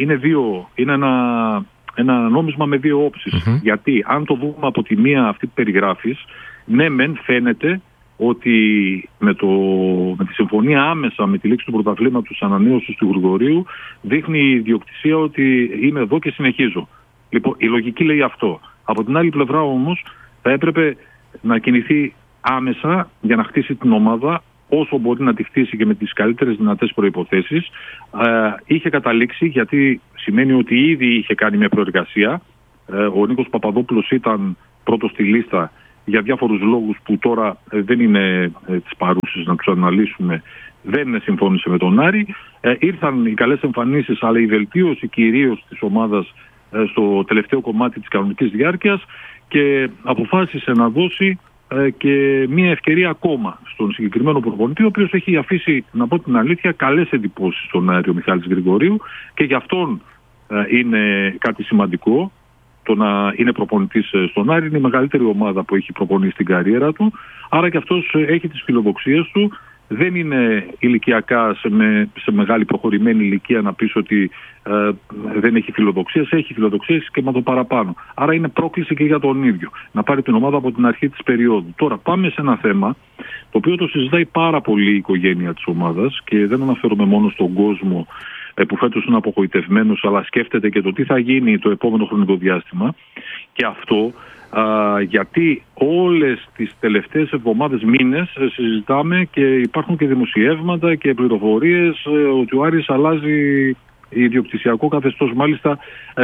ένα νόμισμα με 2 όψεις. Γιατί αν το δούμε από τη μία αυτή που περιγράφεις, ναι μεν φαίνεται ότι με τη συμφωνία άμεσα με τη λήξη του πρωταθλήματος ανανέωσης του Γρηγορίου δείχνει η ιδιοκτησία ότι είμαι εδώ και συνεχίζω. Λοιπόν, η λογική λέει αυτό. Από την άλλη πλευρά όμως θα έπρεπε να κινηθεί άμεσα για να χτίσει την ομάδα όσο μπορεί να τη χτίσει και με τις καλύτερες δυνατές προϋποθέσεις. Είχε καταλήξει, γιατί σημαίνει ότι ήδη είχε κάνει μια προεργασία. Ο Νίκος Παπαδόπουλος ήταν πρώτος στη λίστα για διάφορους λόγους που τώρα δεν είναι τις παρούσες να τους αναλύσουμε. Δεν συμφώνησε με τον Άρη. Ήρθαν οι καλές εμφανίσεις, αλλά η βελτίωση κυρίως της ομάδας στο τελευταίο κομμάτι της κανονικής διάρκειας, και αποφάσισε να δώσει και μία ευκαιρία ακόμα στον συγκεκριμένο προπονητή, ο οποίος έχει αφήσει, να πω την αλήθεια, καλές εντυπώσεις στον Άρη ο Μιχάλης Γρηγορίου, και γι' αυτόν είναι κάτι σημαντικό το να είναι προπονητής στον Άρη. Είναι η μεγαλύτερη ομάδα που έχει προπονήσει στην καριέρα του, άρα και αυτός έχει τις φιλοδοξίες του. Δεν είναι ηλικιακά σε μεγάλη προχωρημένη ηλικία να πεις ότι δεν έχει φιλοδοξίες. Έχει φιλοδοξίες και με το παραπάνω. Άρα είναι πρόκληση και για τον ίδιο να πάρει την ομάδα από την αρχή της περίοδου. Τώρα πάμε σε ένα θέμα το οποίο το συζητάει πάρα πολύ η οικογένεια της ομάδας, και δεν αναφέρομαι μόνο στον κόσμο που φέτος είναι απογοητευμένος, αλλά σκέφτεται και το τι θα γίνει το επόμενο χρονικό διάστημα. Και αυτό γιατί όλες τις τελευταίες εβδομάδες, μήνες συζητάμε και υπάρχουν και δημοσιεύματα και πληροφορίες ότι ο Άρης αλλάζει ιδιοκτησιακό καθεστώς. Μάλιστα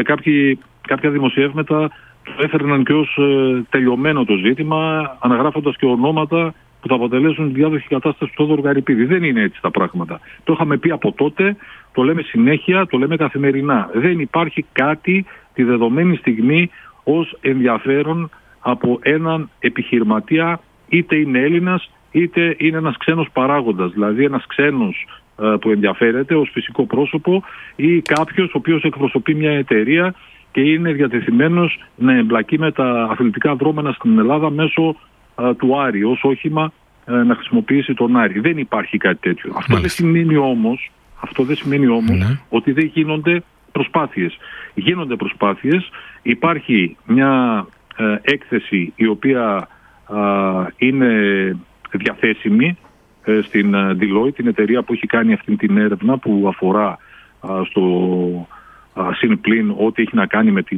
κάποια δημοσιεύματα το έφερναν και ως τελειωμένο το ζήτημα, αναγράφοντας και ονόματα που θα αποτελέσουν διάδοχη κατάσταση του Θόδωρου Γαρυπίδη. Δεν είναι έτσι τα πράγματα. Το είχαμε πει από τότε, το λέμε συνέχεια, το λέμε καθημερινά. Δεν υπάρχει κάτι τη δεδομένη στιγμή ως ενδιαφέρον από έναν επιχειρηματία, είτε είναι Έλληνας είτε είναι ένας ξένος παράγοντας, δηλαδή ένας ξένος που ενδιαφέρεται ως φυσικό πρόσωπο, ή κάποιος ο οποίος εκπροσωπεί μια εταιρεία και είναι διατεθειμένος να εμπλακεί με τα αθλητικά δρόμενα στην Ελλάδα μέσω του Άρη, ως όχημα να χρησιμοποιήσει τον Άρη. Δεν υπάρχει κάτι τέτοιο. Αυτό δεν σημαίνει όμως ότι δεν γίνονται προσπάθειες. Γίνονται προσπάθειες. Υπάρχει μια έκθεση η οποία είναι διαθέσιμη στην Deloitte, την εταιρεία που έχει κάνει αυτή την έρευνα που αφορά στο ΣΥΝ+, ό,τι έχει να κάνει με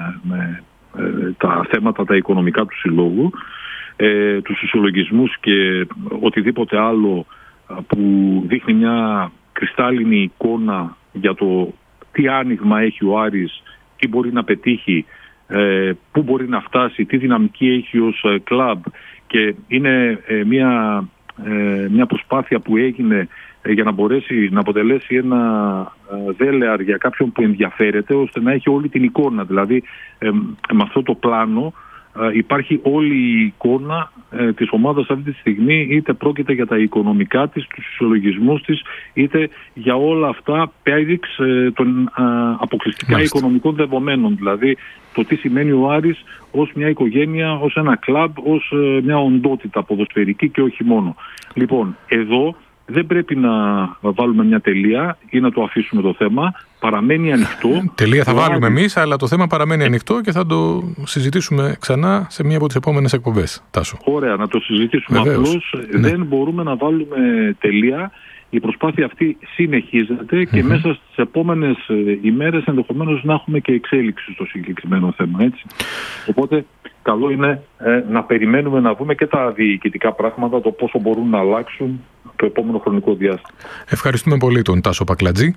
τα θέματα τα οικονομικά του συλλόγου, τους ισολογισμούς και οτιδήποτε άλλο που δείχνει μια κρυστάλλινη εικόνα για το τι άνοιγμα έχει ο Άρης, τι μπορεί να πετύχει, πού μπορεί να φτάσει, τι δυναμική έχει ως κλαμπ. Και είναι μια προσπάθεια που έγινε για να μπορέσει να αποτελέσει ένα δέλεαρ για κάποιον που ενδιαφέρεται, ώστε να έχει όλη την εικόνα. Δηλαδή με αυτό το πλάνο υπάρχει όλη η εικόνα της ομάδας αυτή τη στιγμή, είτε πρόκειται για τα οικονομικά της, τους ισολογισμούς της, είτε για όλα αυτά πέριξ των αποκλειστικά οικονομικών δεδομένων. Δηλαδή το τι σημαίνει ο Άρης ως μια οικογένεια, ως ένα κλαμπ, ως μια οντότητα ποδοσφαιρική και όχι μόνο. Λοιπόν, εδώ δεν πρέπει να βάλουμε μια τελεία ή να το αφήσουμε το θέμα. Παραμένει ανοιχτό. Τελεία θα βάλουμε εμείς, αλλά το θέμα παραμένει ανοιχτό και θα το συζητήσουμε ξανά σε μία από τις επόμενες εκπομπές. Τάσο. Ωραία, να το συζητήσουμε. Απλώς δεν μπορούμε να βάλουμε τελεία. Η προσπάθεια αυτή συνεχίζεται και μέσα στις επόμενες ημέρες ενδεχομένως να έχουμε και εξέλιξη στο συγκεκριμένο θέμα. Έτσι. Οπότε καλό είναι να περιμένουμε να δούμε και τα διοικητικά πράγματα, το πόσο μπορούν να αλλάξουν το επόμενο χρονικό διάστημα. Ευχαριστούμε πολύ τον Τάσο Πακλατζή.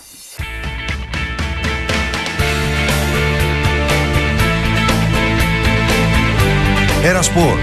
Ένα Σπορ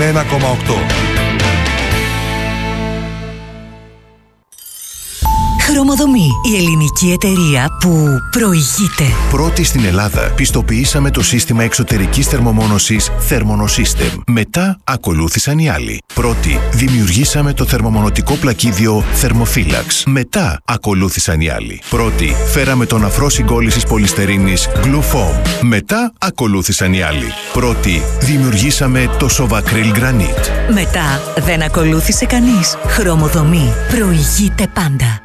101,8. Χρωμοδομή. Η ελληνική εταιρεία που προηγείται. Πρώτη στην Ελλάδα πιστοποιήσαμε το σύστημα εξωτερικής θερμομόνωσης Thermonosystem. Μετά ακολούθησαν οι άλλοι. Πρώτη δημιουργήσαμε το θερμομονωτικό πλακίδιο Thermophilax. Μετά ακολούθησαν οι άλλοι. Πρώτη φέραμε τον αφρό συγκόλλησης πολυστερίνης Glufoam. Μετά ακολούθησαν οι άλλοι. Πρώτη δημιουργήσαμε το Sovacryl Granite. Μετά δεν ακολούθησε κανείς. Χρωμοδομή. Προηγείται πάντα.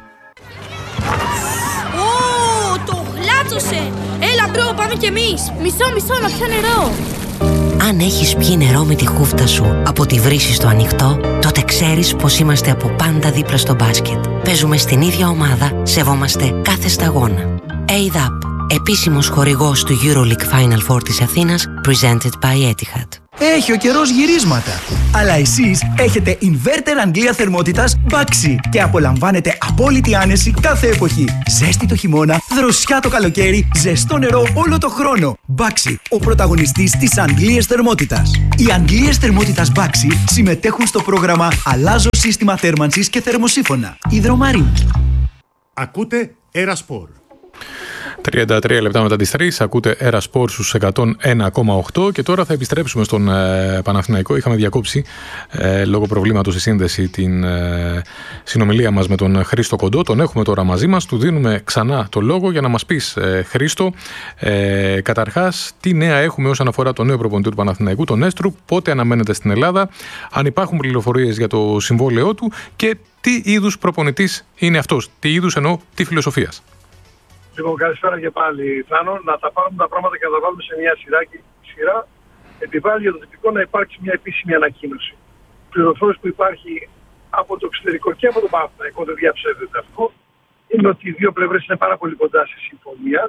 Το γλάτσωσε! Έλα μπρο, πάμε κι εμείς! Μισό, να πιω νερό! Αν έχεις πιει νερό με τη χούφτα σου από τη βρύση στο ανοιχτό, τότε ξέρεις πως είμαστε από πάντα δίπλα στο μπάσκετ. Παίζουμε στην ίδια ομάδα, σεβόμαστε κάθε σταγόνα. ADAP, επίσημος χορηγός του EuroLeague Final Four της Αθήνας, presented by Etihad. Έχει ο καιρός γυρίσματα. Αλλά εσείς έχετε inverter Αγγλία θερμότητας Baxi και απολαμβάνετε απόλυτη άνεση κάθε εποχή. Ζέστη το χειμώνα, δροσιά το καλοκαίρι, ζεστό νερό όλο το χρόνο. Baxi, ο πρωταγωνιστής της Αγγλίας θερμότητας. Οι Αγγλίες θερμότητας Baxi συμμετέχουν στο πρόγραμμα Αλλάζω σύστημα θέρμανσης και θερμοσύφωνα. Υδρομαρίνη. Ακούτε Ερασπορ. 33 λεπτά μετά τις 3, ακούτε Ερασπορ στους 101,8 και τώρα θα επιστρέψουμε στον Παναθηναϊκό. Είχαμε διακόψει λόγω προβλήματος στη σύνδεση την συνομιλία μας με τον Χρήστο Κοντό. Τον έχουμε τώρα μαζί μας, του δίνουμε ξανά το λόγο για να μας πεις, Χρήστο, καταρχάς τι νέα έχουμε όσον αφορά το νέο προπονητή του Παναθηναϊκού, τον Έστρου, πότε αναμένεται στην Ελλάδα, αν υπάρχουν πληροφορίες για το συμβόλαιό του και τι είδους προπονητής είναι αυτός, τι είδους εννοώ, τι φιλοσοφίας. Λοιπόν, καλησπέρα και πάλι, Θάνο. Να τα πάρουμε τα πράγματα και να τα βάλουμε σε μια σειρά. Επιβάλλει για το τυπικό να υπάρξει μια επίσημη ανακοίνωση. Η πληροφόρηση που υπάρχει από το εξωτερικό και από το Παναθηναϊκό, δεν διαψεύδεται αυτό, είναι ότι οι δύο πλευρές είναι πάρα πολύ κοντά σε συμφωνία.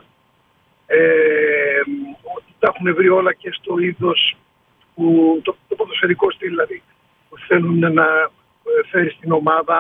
Ότι τα έχουν βρει όλα και στο είδος που το ποδοσφαιρικό στυλ, δηλαδή, που θέλουν να φέρει στην ομάδα.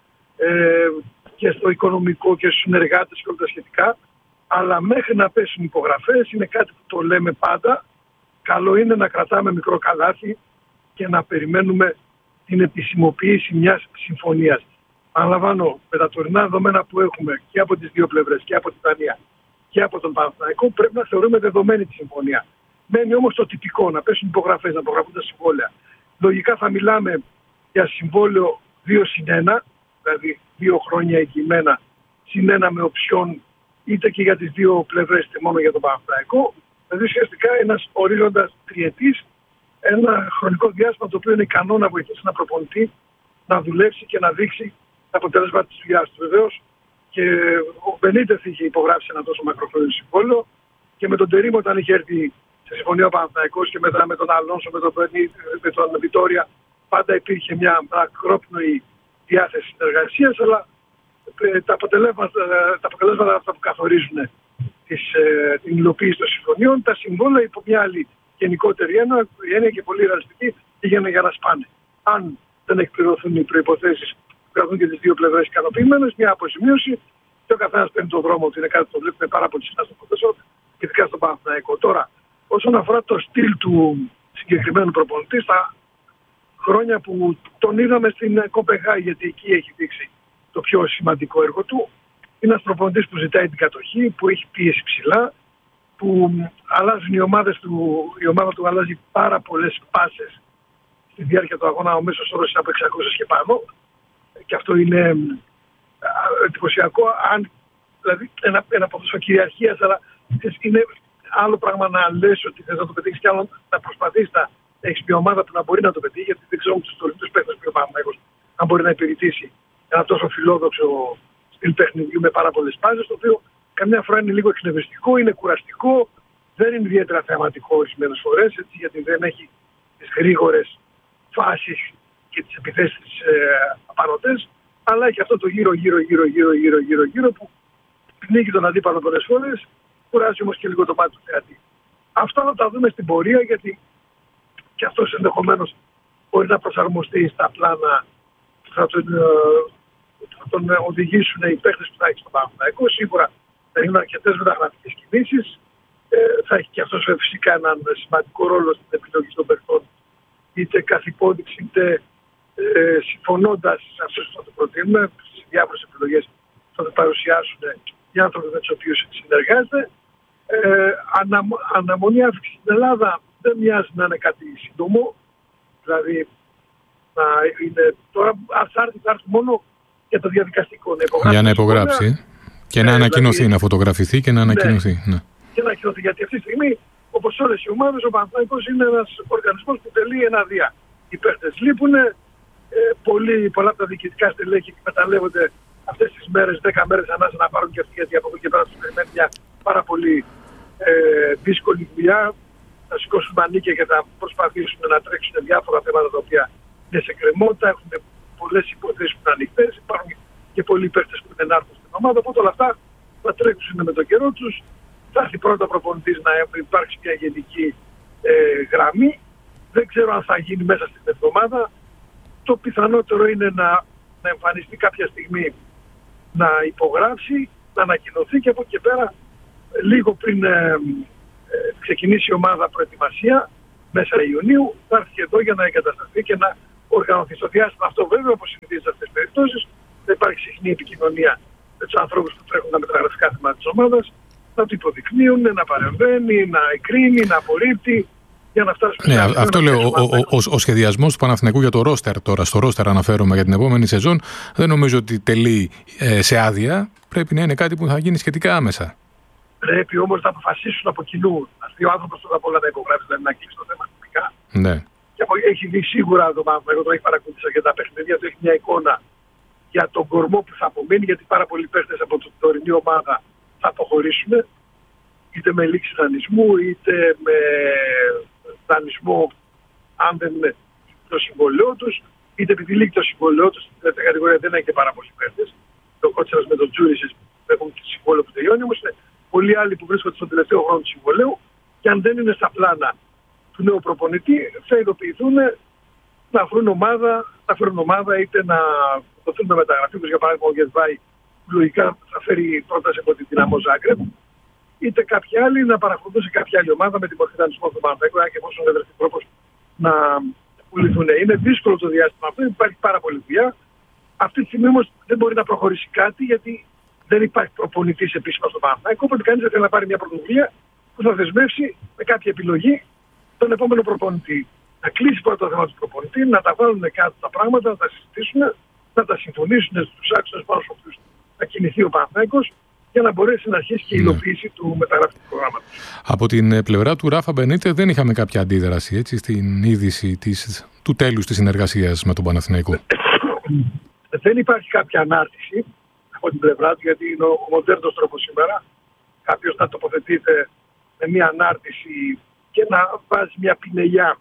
Και στο οικονομικό και στους συνεργάτες και όλα τα σχετικά, αλλά μέχρι να πέσουν υπογραφές είναι κάτι που το λέμε πάντα. Καλό είναι να κρατάμε μικρό καλάθι και να περιμένουμε την επισημοποίηση μιας συμφωνίας. Αναλαμβάνω, με τα τωρινά δεδομένα που έχουμε και από τις δύο πλευρές, και από την Δανία και από τον Παναθηναϊκό, πρέπει να θεωρούμε δεδομένη τη συμφωνία. Μένει όμως το τυπικό, να πέσουν υπογραφές, να υπογραφούν τα συμβόλαια. Λογικά θα μιλάμε για συμβόλαιο 2+1. Δηλαδή 2 χρόνια εγγυημένα, συν 1 με οψιόν είτε και για τις δύο πλευρές είτε μόνο για τον Παναθηναϊκό. Δηλαδή ουσιαστικά ένας ορίζοντας τριετής, ένα χρονικό διάστημα το οποίο είναι ικανό να βοηθήσει ένα προπονητή να δουλέψει και να δείξει τα αποτέλεσματα της δουλειάς του. Βεβαίως και ο Μπενίτεθ είχε υπογράψει ένα τόσο μακροχρόνιο συμβόλαιο και με τον Τερίμ όταν είχε έρθει σε συμφωνία ο Παναθηναϊκός και μετά με τον Αλόνσο, με τον Βιτόρια, πάντα υπήρχε μια μακρόπνοη διάθεση συνεργασίας, αλλά τα αποτελέσματα αυτά που καθορίζουν την υλοποίηση των συμφωνιών, τα συμβόλαια υπό μια άλλη γενικότερη έννοια και πολύ ρεαλιστική για να σπάνε. Αν δεν εκπληρωθούν οι προϋποθέσεις που κρατούν και τις δύο πλευρές ικανοποιημένες, μια αποζημίωση και ο καθένας παίρνει τον δρόμο του. Είναι κάτι που το βλέπουμε πάρα πολύ συχνά στο ποδόσφαιρο, ειδικά στον Παναθηναϊκό. Τώρα, όσον αφορά το στυλ του συγκεκριμένου προπονητή, στα χρόνια που τον είδαμε στην Κοπενχάγη, γιατί εκεί έχει δείξει το πιο σημαντικό έργο του. Είναι ένας προπονητής που ζητάει την κατοχή, που έχει πίεση ψηλά, που αλλάζουν οι ομάδες του, η ομάδα του αλλάζει πάρα πολλές πάσες στη διάρκεια του αγώνα. Ο μέσος όρος είναι από 600 και πάνω. Και αυτό είναι εντυπωσιακό. Δηλαδή ένα ποδόσφαιρο κυριαρχίας, αλλά είναι άλλο πράγμα να λες ότι θες να το πετύχεις και άλλο να προσπαθείς να έχεις μια ομάδα που να μπορεί να το πετύχει, γιατί δεν ξέρουμε τους τωρινούς παίκτες που υπάρχουν, αν μπορεί να υπηρετήσει ένα τόσο φιλόδοξο στυλ παιχνιδιού με πάρα πολλές πάσες, το οποίο καμιά φορά είναι λίγο εκνευριστικό, είναι κουραστικό, δεν είναι ιδιαίτερα θεαματικό ορισμένες φορές, έτσι, γιατί δεν έχει τις γρήγορες φάσεις και τις επιθέσεις απανωτές, αλλά έχει αυτό το γύρω που πνίγει τον αντίπαλο πολλές φορές, κουράζει όμως και λίγο το μάτι του θεατή. Αυτά θα τα δούμε στην πορεία, γιατί και αυτός ενδεχομένως μπορεί να προσαρμοστεί στα πλάνα που θα τον οδηγήσουν οι παίκτες που θα έχει στο Παναθηναϊκό. Σίγουρα θα είναι αρκετές μεταγραφικές κινήσεις. Θα έχει και αυτός φυσικά έναν σημαντικό ρόλο στην επιλογή των παιχτών, είτε καθ' υπόδειξη είτε συμφωνώντας σε αυτούς που θα το προτείνουμε, στις διάφορες επιλογές που θα το παρουσιάσουν οι άνθρωποι με τους οποίους συνεργάζεται. Αναμονή άφηξη στην Ελλάδα δεν μοιάζει να είναι κάτι σύντομο. Δηλαδή, τώρα θα έρθει μόνο για το διαδικαστικό. Για να υπογράψει και να ανακοινωθεί, δηλαδή, να φωτογραφηθεί και να ανακοινωθεί. Ναι. Και να ανακοινωθεί. Γιατί αυτή τη στιγμή, όπως όλες οι ομάδες, ο Παναθηναϊκός είναι ένας οργανισμός που τελεί ένα-δία. Οι παίκτες λείπουν, πολλά από τα διοικητικά στελέχη εκμεταλλεύονται αυτές τις μέρες, 10 μέρες ανάσα να πάρουν και αυτοί, γιατί από εδώ και πέρα τους περιμένει μια πάρα πολύ δύσκολη δουλειά. Θα σηκώσουν μανίκια και θα προσπαθήσουν να τρέξουν διάφορα θέματα τα οποία είναι σε κρεμότητα. Έχουν πολλές υποθέσεις που είναι ανοιχτές. Υπάρχουν και πολλοί παίκτες που δεν έρθουν στην ομάδα. Οπότε όλα αυτά θα τρέξουν με τον καιρό τους. Θα έρθει πρώτα προπονητής να υπάρξει μια γενική γραμμή. Δεν ξέρω αν θα γίνει μέσα στην εβδομάδα. Το πιθανότερο είναι να εμφανιστεί κάποια στιγμή, να υπογράψει, να ανακοινωθεί και από εκεί και πέρα, λίγο πριν ξεκινήσει η ομάδα προετοιμασία, μέσα Ιουνίου, θα έρθει εδώ για να εγκατασταθεί και να οργανωθεί. Στο διάστημα αυτό, βέβαια, όπως συνηθίζει σε αυτές τις περιπτώσεις, θα υπάρχει συχνή επικοινωνία με τους ανθρώπους που τρέχουν τα μεταγραφικά θέματα της ομάδας, να του υποδεικνύουν, να παρεμβαίνει, να εκρίνει, να απορρίπτει. Για να φτάσουμε. Ναι, αυτό λέω. Ο σχεδιασμός του Παναθηναϊκού για το ρόστερ τώρα, στο ρόστερ αναφέρομαι για την επόμενη σεζόν, δεν νομίζω ότι τελεί σε άδεια. Πρέπει να είναι κάτι που θα γίνει σχετικά άμεσα. Πρέπει όμως να αποφασίσουν από κοινού. Αυτή ο άνθρωπος πρώτα απ' όλα να υπογράψει, δηλαδή να κλείσει το θέμα τυπικά. Ναι. Και έχει δει σίγουρα το Παναθηναϊκό, το έχει παρακολουθήσει αρκετά παιχνίδια, το έχει μια εικόνα για τον κορμό που θα απομείνει, γιατί πάρα πολλοί παίχτες από την τωρινή ομάδα θα αποχωρήσουν, είτε με λήξη δανεισμού, είτε με δανεισμό, αν δεν είναι το συμβολέο τους, είτε επειδή λύγει το συμβολέο τους. Στην τελευταία κατηγορία δεν έχει και πάρα πολλοί παίχτες. Το Κότσερας με τον Τζούρισες έχουν το συμβόλαιο που τελειώνει, όμως είναι πολλοί άλλοι που βρίσκονται στον τελευταίο χρόνο του συμβολέου και αν δεν είναι στα πλάνα του νέου προπονητή, θα ειδοποιηθούν να φέρουν ομάδα είτε να δοθούν με μεταγραφή, όπως για παράδειγμα ο Γεσβάη, που λογικά θα φέρει πρόταση από την Δυναμό Ζάγκρεπ, είτε κάποιοι άλλοι να παρακολουθούν σε κάποια άλλη ομάδα με την μορφή δανεισμού του Παναθηναϊκού, και εφόσον δεν βρεθεί τρόπος να πουληθούν. Είναι δύσκολο το διάστημα αυτό, υπάρχει πάρα πολλή δουλειά. Αυτή τη στιγμή όμως δεν μπορεί να προχωρήσει κάτι, γιατί δεν υπάρχει προπονητής επίσημα στο Παναθηναϊκό. Οπότε κανείς δεν θέλει να πάρει μια πρωτοβουλία που θα δεσμεύσει με κάποια επιλογή τον επόμενο προπονητή. Να κλείσει πρώτα το θέμα του προπονητή, να τα βάλουν κάτω τα πράγματα, να τα συζητήσουν, να τα συμφωνήσουν στους άξονες πάνω στους οποίους θα κινηθεί ο Παναθηναϊκός, για να μπορέσει να αρχίσει και η υλοποίηση του μεταγραφικού προγράμματος. Από την πλευρά του Ράφα Μπενίτε δεν είχαμε κάποια αντίδραση, έτσι, στην είδηση του τέλους της συνεργασίας με τον Παναθηναϊκό. Δεν υπάρχει κάποια ανάρτηση από την πλευρά του, γιατί είναι ο μοντέρνος τρόπος σήμερα κάποιος να τοποθετείται με μια ανάρτηση και να βάζει μια πινελιά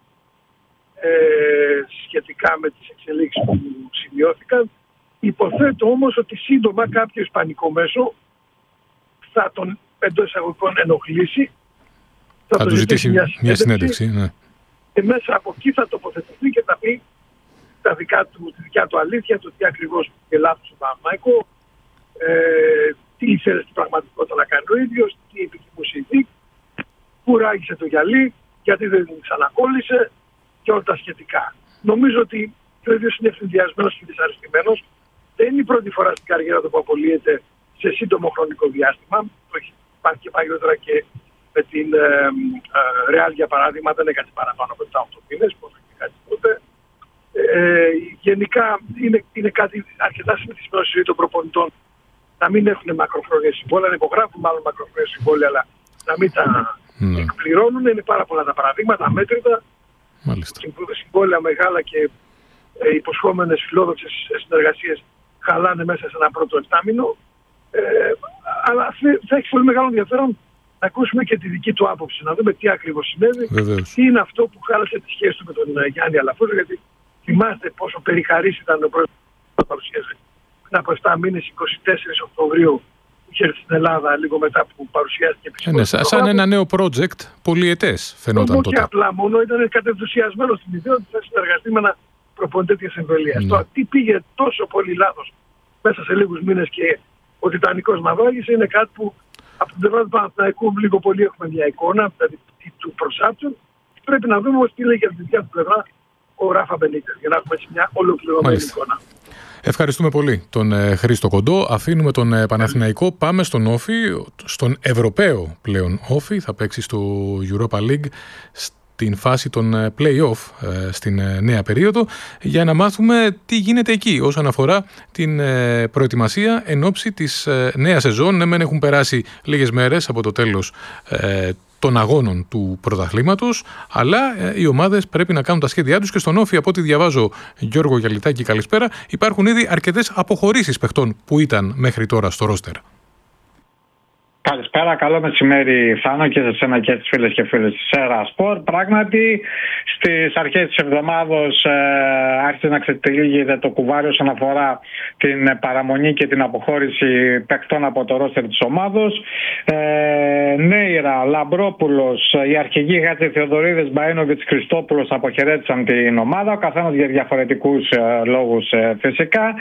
σχετικά με τις εξελίξεις που σημειώθηκαν. Υποθέτω όμως ότι σύντομα κάποιο ισπανικό μέσο θα τον εντός εισαγωγικών ενοχλήσει, θα του ζητήσει μια συνέντευξη, ναι. Και μέσα από εκεί θα τοποθετηθεί και θα πει τη δικιά του αλήθεια, το τι ακριβώς και λάθος στο Παναθηναϊκό, τι ήθελε στην πραγματικότητα να κάνει ο ίδιος, τι επικοινούσε η ΔΙΚ, πού ράγισε το γυαλί, γιατί δεν ξανακόλλησε και όλα τα σχετικά. Νομίζω ότι ο ίδιος είναι ευθυνδιασμένος και δυσαρεστημένος. Δεν είναι η πρώτη φορά στην καριέρα του που απολύεται σε σύντομο χρονικό διάστημα. Το έχει πάρει και παλιότερα και με την Real, για παράδειγμα, δεν έκανε παραπάνω από 7-8 μήνες, πώς έχει κάτι τότε. Γενικά είναι κάτι αρκετά συνηθισμένο στη ζωή των προπονητών να μην έχουν μακροχρόνια συμβόλαια, να υπογράφουν μάλλον μακροχρόνια συμβόλαια, αλλά να μην τα εκπληρώνουν. Είναι πάρα πολλά τα παραδείγματα, μέτρητα. Συμβόλαια μεγάλα και υποσχόμενες φιλόδοξες συνεργασίες χαλάνε μέσα σε ένα πρώτο εφτάμινο. Αλλά θα έχει πολύ μεγάλο ενδιαφέρον να ακούσουμε και τη δική του άποψη, να δούμε τι ακριβώς συνέβη, τι είναι αυτό που χάλασε τη σχέση του με τον Γιάννη Αλαφούζο, γιατί θυμάστε πόσο περιχαρής ήταν ο πρόεδρος που παρουσίασε πριν από 7 μήνες, 24 Οκτωβρίου, που είχε έρθει στην Ελλάδα λίγο μετά που παρουσιάστηκε επισήμως. Σαν ένα νέο project πολυετές φαινόταν τότε. Και απλά μόνο ήταν κατενθουσιασμένος στην ιδέα ότι θα συνεργαστεί με ένα προπονητή τέτοιας εμβελίας. Τώρα, τι πήγε τόσο πολύ λάθος μέσα σε λίγους μήνες και ο Τιτανικός ναυάγησε, είναι κάτι που από την πλευρά του Παναθηναϊκού λίγο πολύ έχουμε μια εικόνα, δηλαδή του προσάπτουν. Πρέπει να δούμε όμως τι λέει για τη δικιά του πλευρά ο Ράφα Μπενίτες, για να έχουμε έτσι μια ολοκληρωμένη εικόνα. Ευχαριστούμε πολύ τον Χρήστο Κοντό. Αφήνουμε τον Παναθηναϊκό. Πάμε στον Όφη, στον Ευρωπαίο πλέον Όφη. Θα παίξει στο Europa League στην φάση των play-off στην νέα περίοδο, για να μάθουμε τι γίνεται εκεί όσον αφορά την προετοιμασία εν ώψη της νέας σεζόν. Ναι, μεν έχουν περάσει λίγες μέρες από το τέλος των αγώνων του πρωταθλήματος, αλλά οι ομάδες πρέπει να κάνουν τα σχέδιά τους και στον Όφη, από ό,τι διαβάζω, Γιώργο Γιαλιτάκη, καλησπέρα, υπάρχουν ήδη αρκετές αποχωρήσεις παιχτών που ήταν μέχρι τώρα στο ρόστερ. Καλησπέρα, καλό μεσημέρι Θάνο και σε εσένα και στις φίλες και φίλες της Ερασπορ. Πράγματι, στις αρχές της εβδομάδος άρχισε να ξετυλίγεται το κουβάρι όσον αφορά την παραμονή και την αποχώρηση παικτών από το ρόστερ της ομάδος. Νέιρα, Λαμπρόπουλος, οι αρχηγοί Χατζηθεοδωρίδης, Μπαΐνοβιτς, Χριστόπουλος αποχαιρέτησαν την ομάδα, ο καθένας για διαφορετικούς λόγους φυσικά.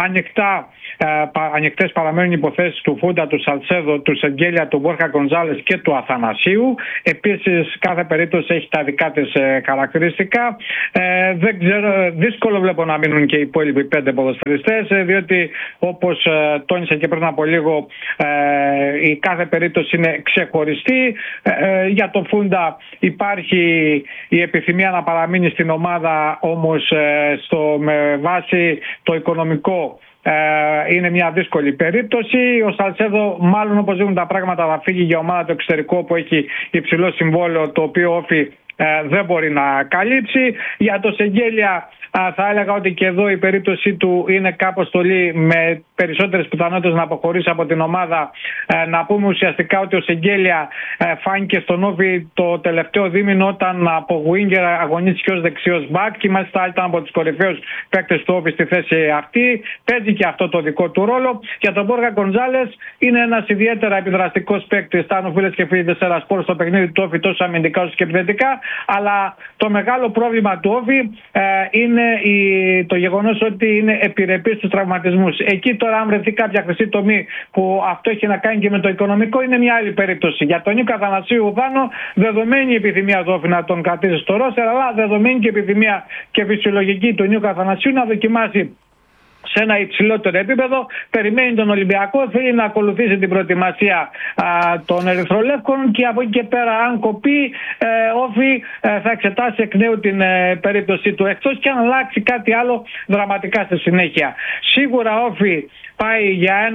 Ανοιχτές παραμένουν υποθέσεις του Φούντα, του Σαλσέδο, του Σεγγέλια, του Μπόρχα Γκονζάλες και του Αθανασίου. Επίσης, κάθε περίπτωση έχει τα δικά της χαρακτηριστικά. Δεν ξέρω, δύσκολο βλέπω να μείνουν και οι υπόλοιποι 5 ποδοσφαιριστές, διότι όπως τόνισα και πριν από λίγο, η κάθε περίπτωση είναι ξεχωριστή. Για το Φούντα υπάρχει η επιθυμία να παραμείνει στην ομάδα, όμως με βάση το οικονομικό είναι μια δύσκολη περίπτωση. Ο Σαλσέδο, μάλλον όπως δείχνουν τα πράγματα, θα φύγει για ομάδα του εξωτερικού που έχει υψηλό συμβόλαιο, το οποίο Όφη δεν μπορεί να καλύψει. Για το Σεγγέλια θα έλεγα ότι και εδώ η περίπτωσή του είναι κάπως στολή, με περισσότερες πιθανότητες να αποχωρήσει από την ομάδα. Να πούμε ουσιαστικά ότι ο Σεγγέλια φάνηκε στον Όφη το τελευταίο δίμηνο, όταν από Γουίνγκερ αγωνίστηκε ως δεξιός μπακ και μάλιστα ήταν από τους κορυφαίους παίκτες του Όφη στη θέση αυτή. Παίζει και αυτό το δικό του ρόλο. Για τον Μπόρχα Γκονζάλες, είναι ένας ιδιαίτερα επιδραστικός παίκτης. Στάνουν φίλες και φίλοι της Ερασπορ στο παιχνίδι του Όφη, τόσο αμυντικά όσο και επιθετικά. Αλλά το μεγάλο πρόβλημα του Όφη είναι το γεγονός ότι είναι επιρρεπής στους τραυματισμούς. Εκεί τώρα, αν βρεθεί κάποια χρυσή τομή που αυτό έχει να κάνει και με το οικονομικό, είναι μια άλλη περίπτωση. Για τον Νίκο Αθανασίου Ουδάνο, δεδομένη η επιθυμία του Όφη να τον κρατήσει στο ρόστερ, αλλά δεδομένη και η επιθυμία και φυσιολογική του Νίκο Αθανασίου να δοκιμάσει σε ένα υψηλότερο επίπεδο. Περιμένει τον Ολυμπιακό, θέλει να ακολουθήσει την προετοιμασία των Ερυθρολεύκων και από εκεί και πέρα, αν κοπεί, Όφη θα εξετάσει εκ νέου την περίπτωση του, εκτός και αν αλλάξει κάτι άλλο δραματικά στη συνέχεια. Σίγουρα Όφη πάει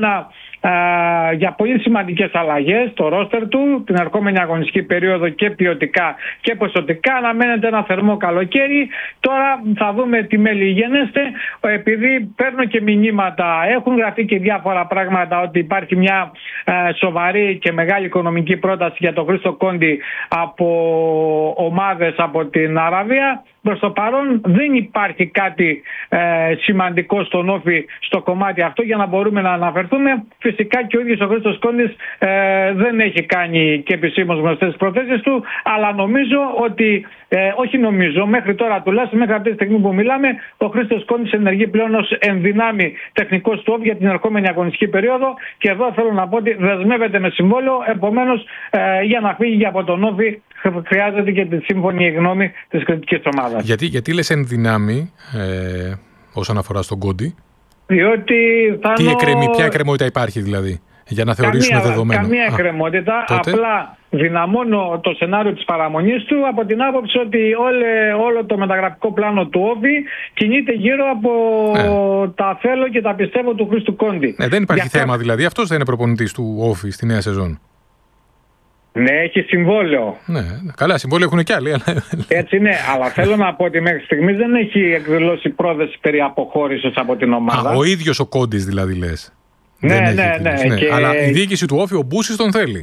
για πολύ σημαντικές αλλαγές στο ρόστερ του την ερχόμενη αγωνιστική περίοδο, και ποιοτικά και ποσοτικά. Αναμένεται ένα θερμό καλοκαίρι. Τώρα θα δούμε τι μέλη γενέστε. Επειδή παίρνω και μηνύματα, έχουν γραφτεί και διάφορα πράγματα ότι υπάρχει μια σοβαρή και μεγάλη οικονομική πρόταση για τον Χρήστο Κόντι από ομάδες από την Αραβία. Προς το παρόν δεν υπάρχει κάτι σημαντικό στον Όφη στο κομμάτι αυτό για να μπορούμε να αναφερθούμε. Φυσικά και ο ίδιος ο Χρήστος Κόντης δεν έχει κάνει και επισήμως γνωστές τις προθέσεις του, αλλά νομίζω ότι, όχι νομίζω, μέχρι τώρα τουλάχιστον, μέχρι αυτή τη στιγμή που μιλάμε, ο Χρήστος Κόντης ενεργεί πλέον ως ενδυνάμει τεχνικός του Όφη για την ερχόμενη αγωνιστική περίοδο, και εδώ θέλω να πω ότι δεσμεύεται με συμβόλαιο. Επομένως, για να φύγει από τον Όφη χρειάζεται και τη σύμφωνη γνώμη της κριτικής ομάδας. Γιατί λες ενδυνάμει όσον αφορά στον Κόντι? Διότι ποια εκκρεμότητα υπάρχει δηλαδή, για να θεωρήσουμε δεδομένο? Καμία εκκρεμότητα, απλά δυναμώνω το σενάριο της παραμονής του από την άποψη ότι όλο το μεταγραφικό πλάνο του Όφη κινείται γύρω από τα θέλω και τα πιστεύω του Χρήστου Κόντι. Δεν υπάρχει θέμα δηλαδή, αυτός δεν είναι προπονητής του Όφη στη νέα σεζόν? Ναι, έχει συμβόλαιο. Ναι, καλά, συμβόλαιο έχουν και άλλοι. Έτσι είναι, αλλά θέλω να πω ότι μέχρι στιγμής δεν έχει εκδηλώσει πρόθεση περί αποχώρησης από την ομάδα. Ο ίδιος ο Κόντης δηλαδή λες? Ναι. Και... Αλλά η διοίκηση του Όφη, ο Μπούσης τον θέλει.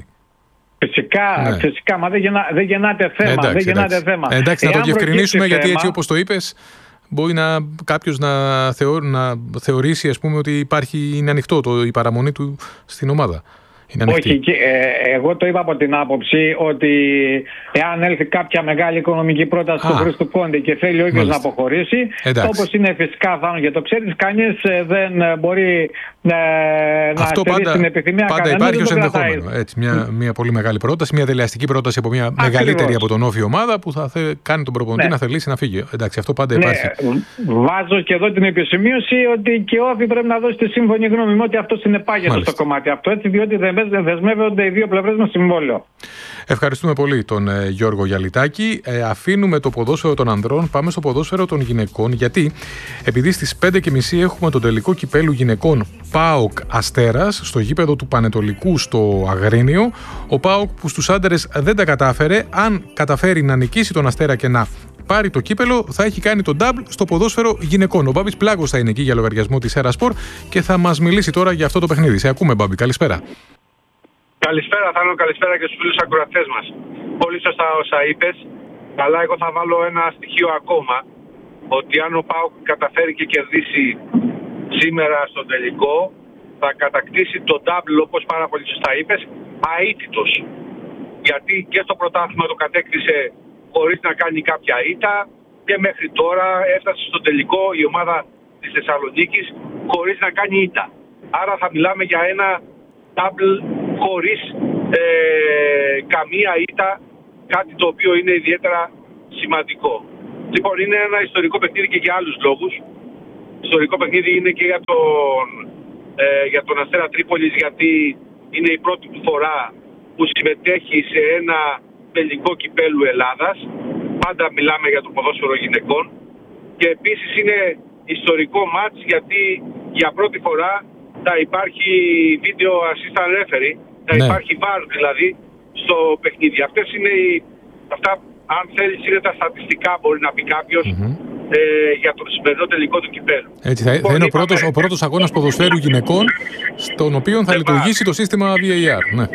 Φυσικά, μα δεν γεννάται θέμα. Εντάξει, να το διευκρινίσουμε, γιατί έτσι όπως το είπες, μπορεί κάποιος να θεωρήσει, ας πούμε, ότι είναι ανοιχτό η παραμονή του στην ομάδα. Όχι, εγώ το είπα από την άποψη ότι εάν έλθει κάποια μεγάλη οικονομική πρόταση του Χρήστου Κόντε και θέλει ο ίδιος να αποχωρήσει, όπως είναι φυσικά θάνο και το ξέρεις, κανείς δεν μπορεί να στερήσει την επιθυμία. Πάντα υπάρχει ως ενδεχόμενο. Έτσι, μια πολύ μεγάλη πρόταση, μια δελεαστική πρόταση από μια μεγαλύτερη από τον όφη ομάδα που θα κάνει τον προπονητή να θελήσει να φύγει. Εντάξει, αυτό πάντα υπάρχει. Βάζω και εδώ την επισημείωση ότι και ο όφη πρέπει να δώσει τη σύμφωνη γνώμη μου ότι αυτό συνεπάγεται στο κομμάτι αυτό, έτσι, διότι δεσμεύονται οι δύο πλευρές με συμβόλαιο. Ευχαριστούμε πολύ τον Γιώργο Γιαλιτάκη. Αφήνουμε το ποδόσφαιρο των ανδρών, πάμε στο ποδόσφαιρο των γυναικών, γιατί επειδή στις 5:30 έχουμε τον τελικό κυπέλου γυναικών ΠΑΟΚ Αστέρας στο γήπεδο του Πανετολικού στο Αγρίνιο. Ο ΠΑΟΚ που στους άντρες δεν τα κατάφερε, αν καταφέρει να νικήσει τον Αστέρα και να πάρει το κύπελο, θα έχει κάνει το double στο ποδόσφαιρο γυναικών. Ο Μπάμπης Πλάγος θα είναι εκεί για λογαριασμό της Erasport και θα μας μιλήσει τώρα για αυτό το παιχνίδι. Σε ακούμε, Μπάμπη, καλησπέρα. Καλησπέρα, Θάνο, καλησπέρα και στους φίλους ακροατές μας. Πολύ σωστά όσα είπες, αλλά εγώ θα βάλω ένα στοιχείο ακόμα, ότι αν ο ΠΑΟΚ καταφέρει και κερδίσει σήμερα στον τελικό, θα κατακτήσει το double, όπως πάρα πολύ σωστά είπες, αίτητος. Γιατί και στο πρωτάθλημα το κατέκτησε χωρίς να κάνει κάποια ήττα και μέχρι τώρα έφτασε στον τελικό η ομάδα της Θεσσαλονίκης χωρίς να κάνει ήττα. Άρα θα μιλάμε για ένα double χωρίς καμία ήττα, κάτι το οποίο είναι ιδιαίτερα σημαντικό. Λοιπόν, είναι ένα ιστορικό παιχνίδι και για άλλους λόγους. Ιστορικό παιχνίδι είναι και για τον Αστέρα Τρίπολης, γιατί είναι η πρώτη του φορά που συμμετέχει σε ένα τελικό κυπέλου Ελλάδας. Πάντα μιλάμε για το ποδόσφαιρο γυναικών. Και επίσης είναι ιστορικό μάτς, γιατί για πρώτη φορά θα υπάρχει video assistant referee, θα υπάρχει VAR δηλαδή στο παιχνίδι. Αυτά, αν θέλεις, είναι τα στατιστικά, μπορεί να πει κάποιος, για το σημερινό τελικό του κυπέλου. Έτσι θα είναι ο πρώτος αγώνας ποδοσφαίρου γυναικών στον οποίο θα λειτουργήσει το σύστημα VAR. Ναι.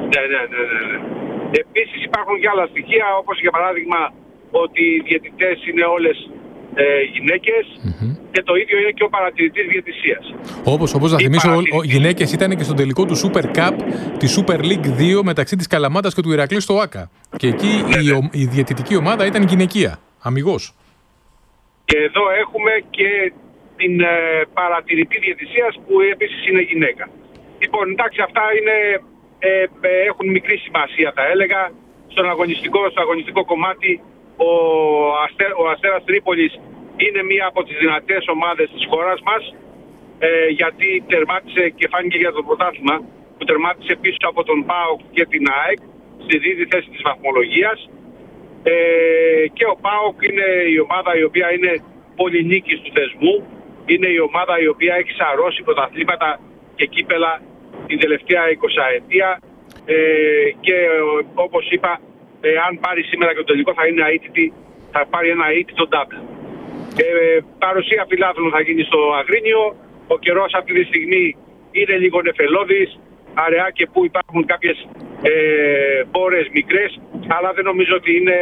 Επίσης υπάρχουν και άλλα στοιχεία, όπως για παράδειγμα ότι οι διαιτητές είναι όλες γυναίκες και το ίδιο είναι και ο παρατηρητής διαιτησίας. Όπως να θυμίσω, οι γυναίκες ήταν και στον τελικό του Super Cup, τη Super League 2 μεταξύ της Καλαμάτας και του Ηρακλή στο ΆΚΑ. Και εκεί η διαιτητική ομάδα ήταν γυναικεία, αμιγώς. Και εδώ έχουμε και την παρατηρητή διαιτησίας που επίσης είναι γυναίκα. Λοιπόν, εντάξει, αυτά έχουν μικρή σημασία, θα έλεγα. Στο αγωνιστικό κομμάτι ο Αστέρας Τρίπολης είναι μία από τις δυνατές ομάδες της χώρας μας, γιατί τερμάτισε και φάνηκε για το πρωτάθλημα, που τερμάτισε πίσω από τον ΠΑΟΚ και την ΑΕΚ στη δίδυ θέση της βαθμολογίας. Και ο ΠΑΟΚ είναι η ομάδα η οποία είναι πολυνίκης του θεσμού, είναι η ομάδα η οποία έχει σαρώσει πρωταθλήματα και κύπελα την τελευταία 20 ετία, και όπως είπα, αν πάρει σήμερα και το τελικό θα είναι αίτητη, θα πάρει ένα αίτητο double. Παρουσία φιλάθλων θα γίνει στο Αγρίνιο. Ο καιρός αυτή τη στιγμή είναι λίγο νεφελώδης, αραιά και που υπάρχουν κάποιες μπόρες μικρές, αλλά δεν νομίζω ότι είναι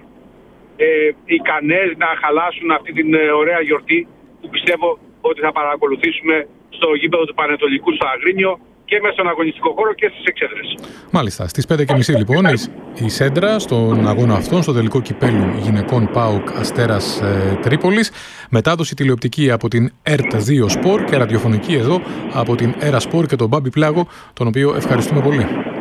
ικανές να χαλάσουν αυτή την ωραία γιορτή που πιστεύω ότι θα παρακολουθήσουμε στο γήπεδο του Πανετολικού στο Αγρίνιο και μέσα στον αγωνιστικό χώρο και στις εξέδρες. Μάλιστα. Στις 5:30 λοιπόν η Σέντρα στον αγώνα αυτόν, στο τελικό κυπέλου γυναικών ΠΑΟΚ Αστέρας Τρίπολης. Μετάδοση τηλεοπτική από την ΕΡΤ2 Sport και ραδιοφωνική εδώ από την Erasport και τον Μπάμπη Πλάγο, τον οποίο ευχαριστούμε πολύ.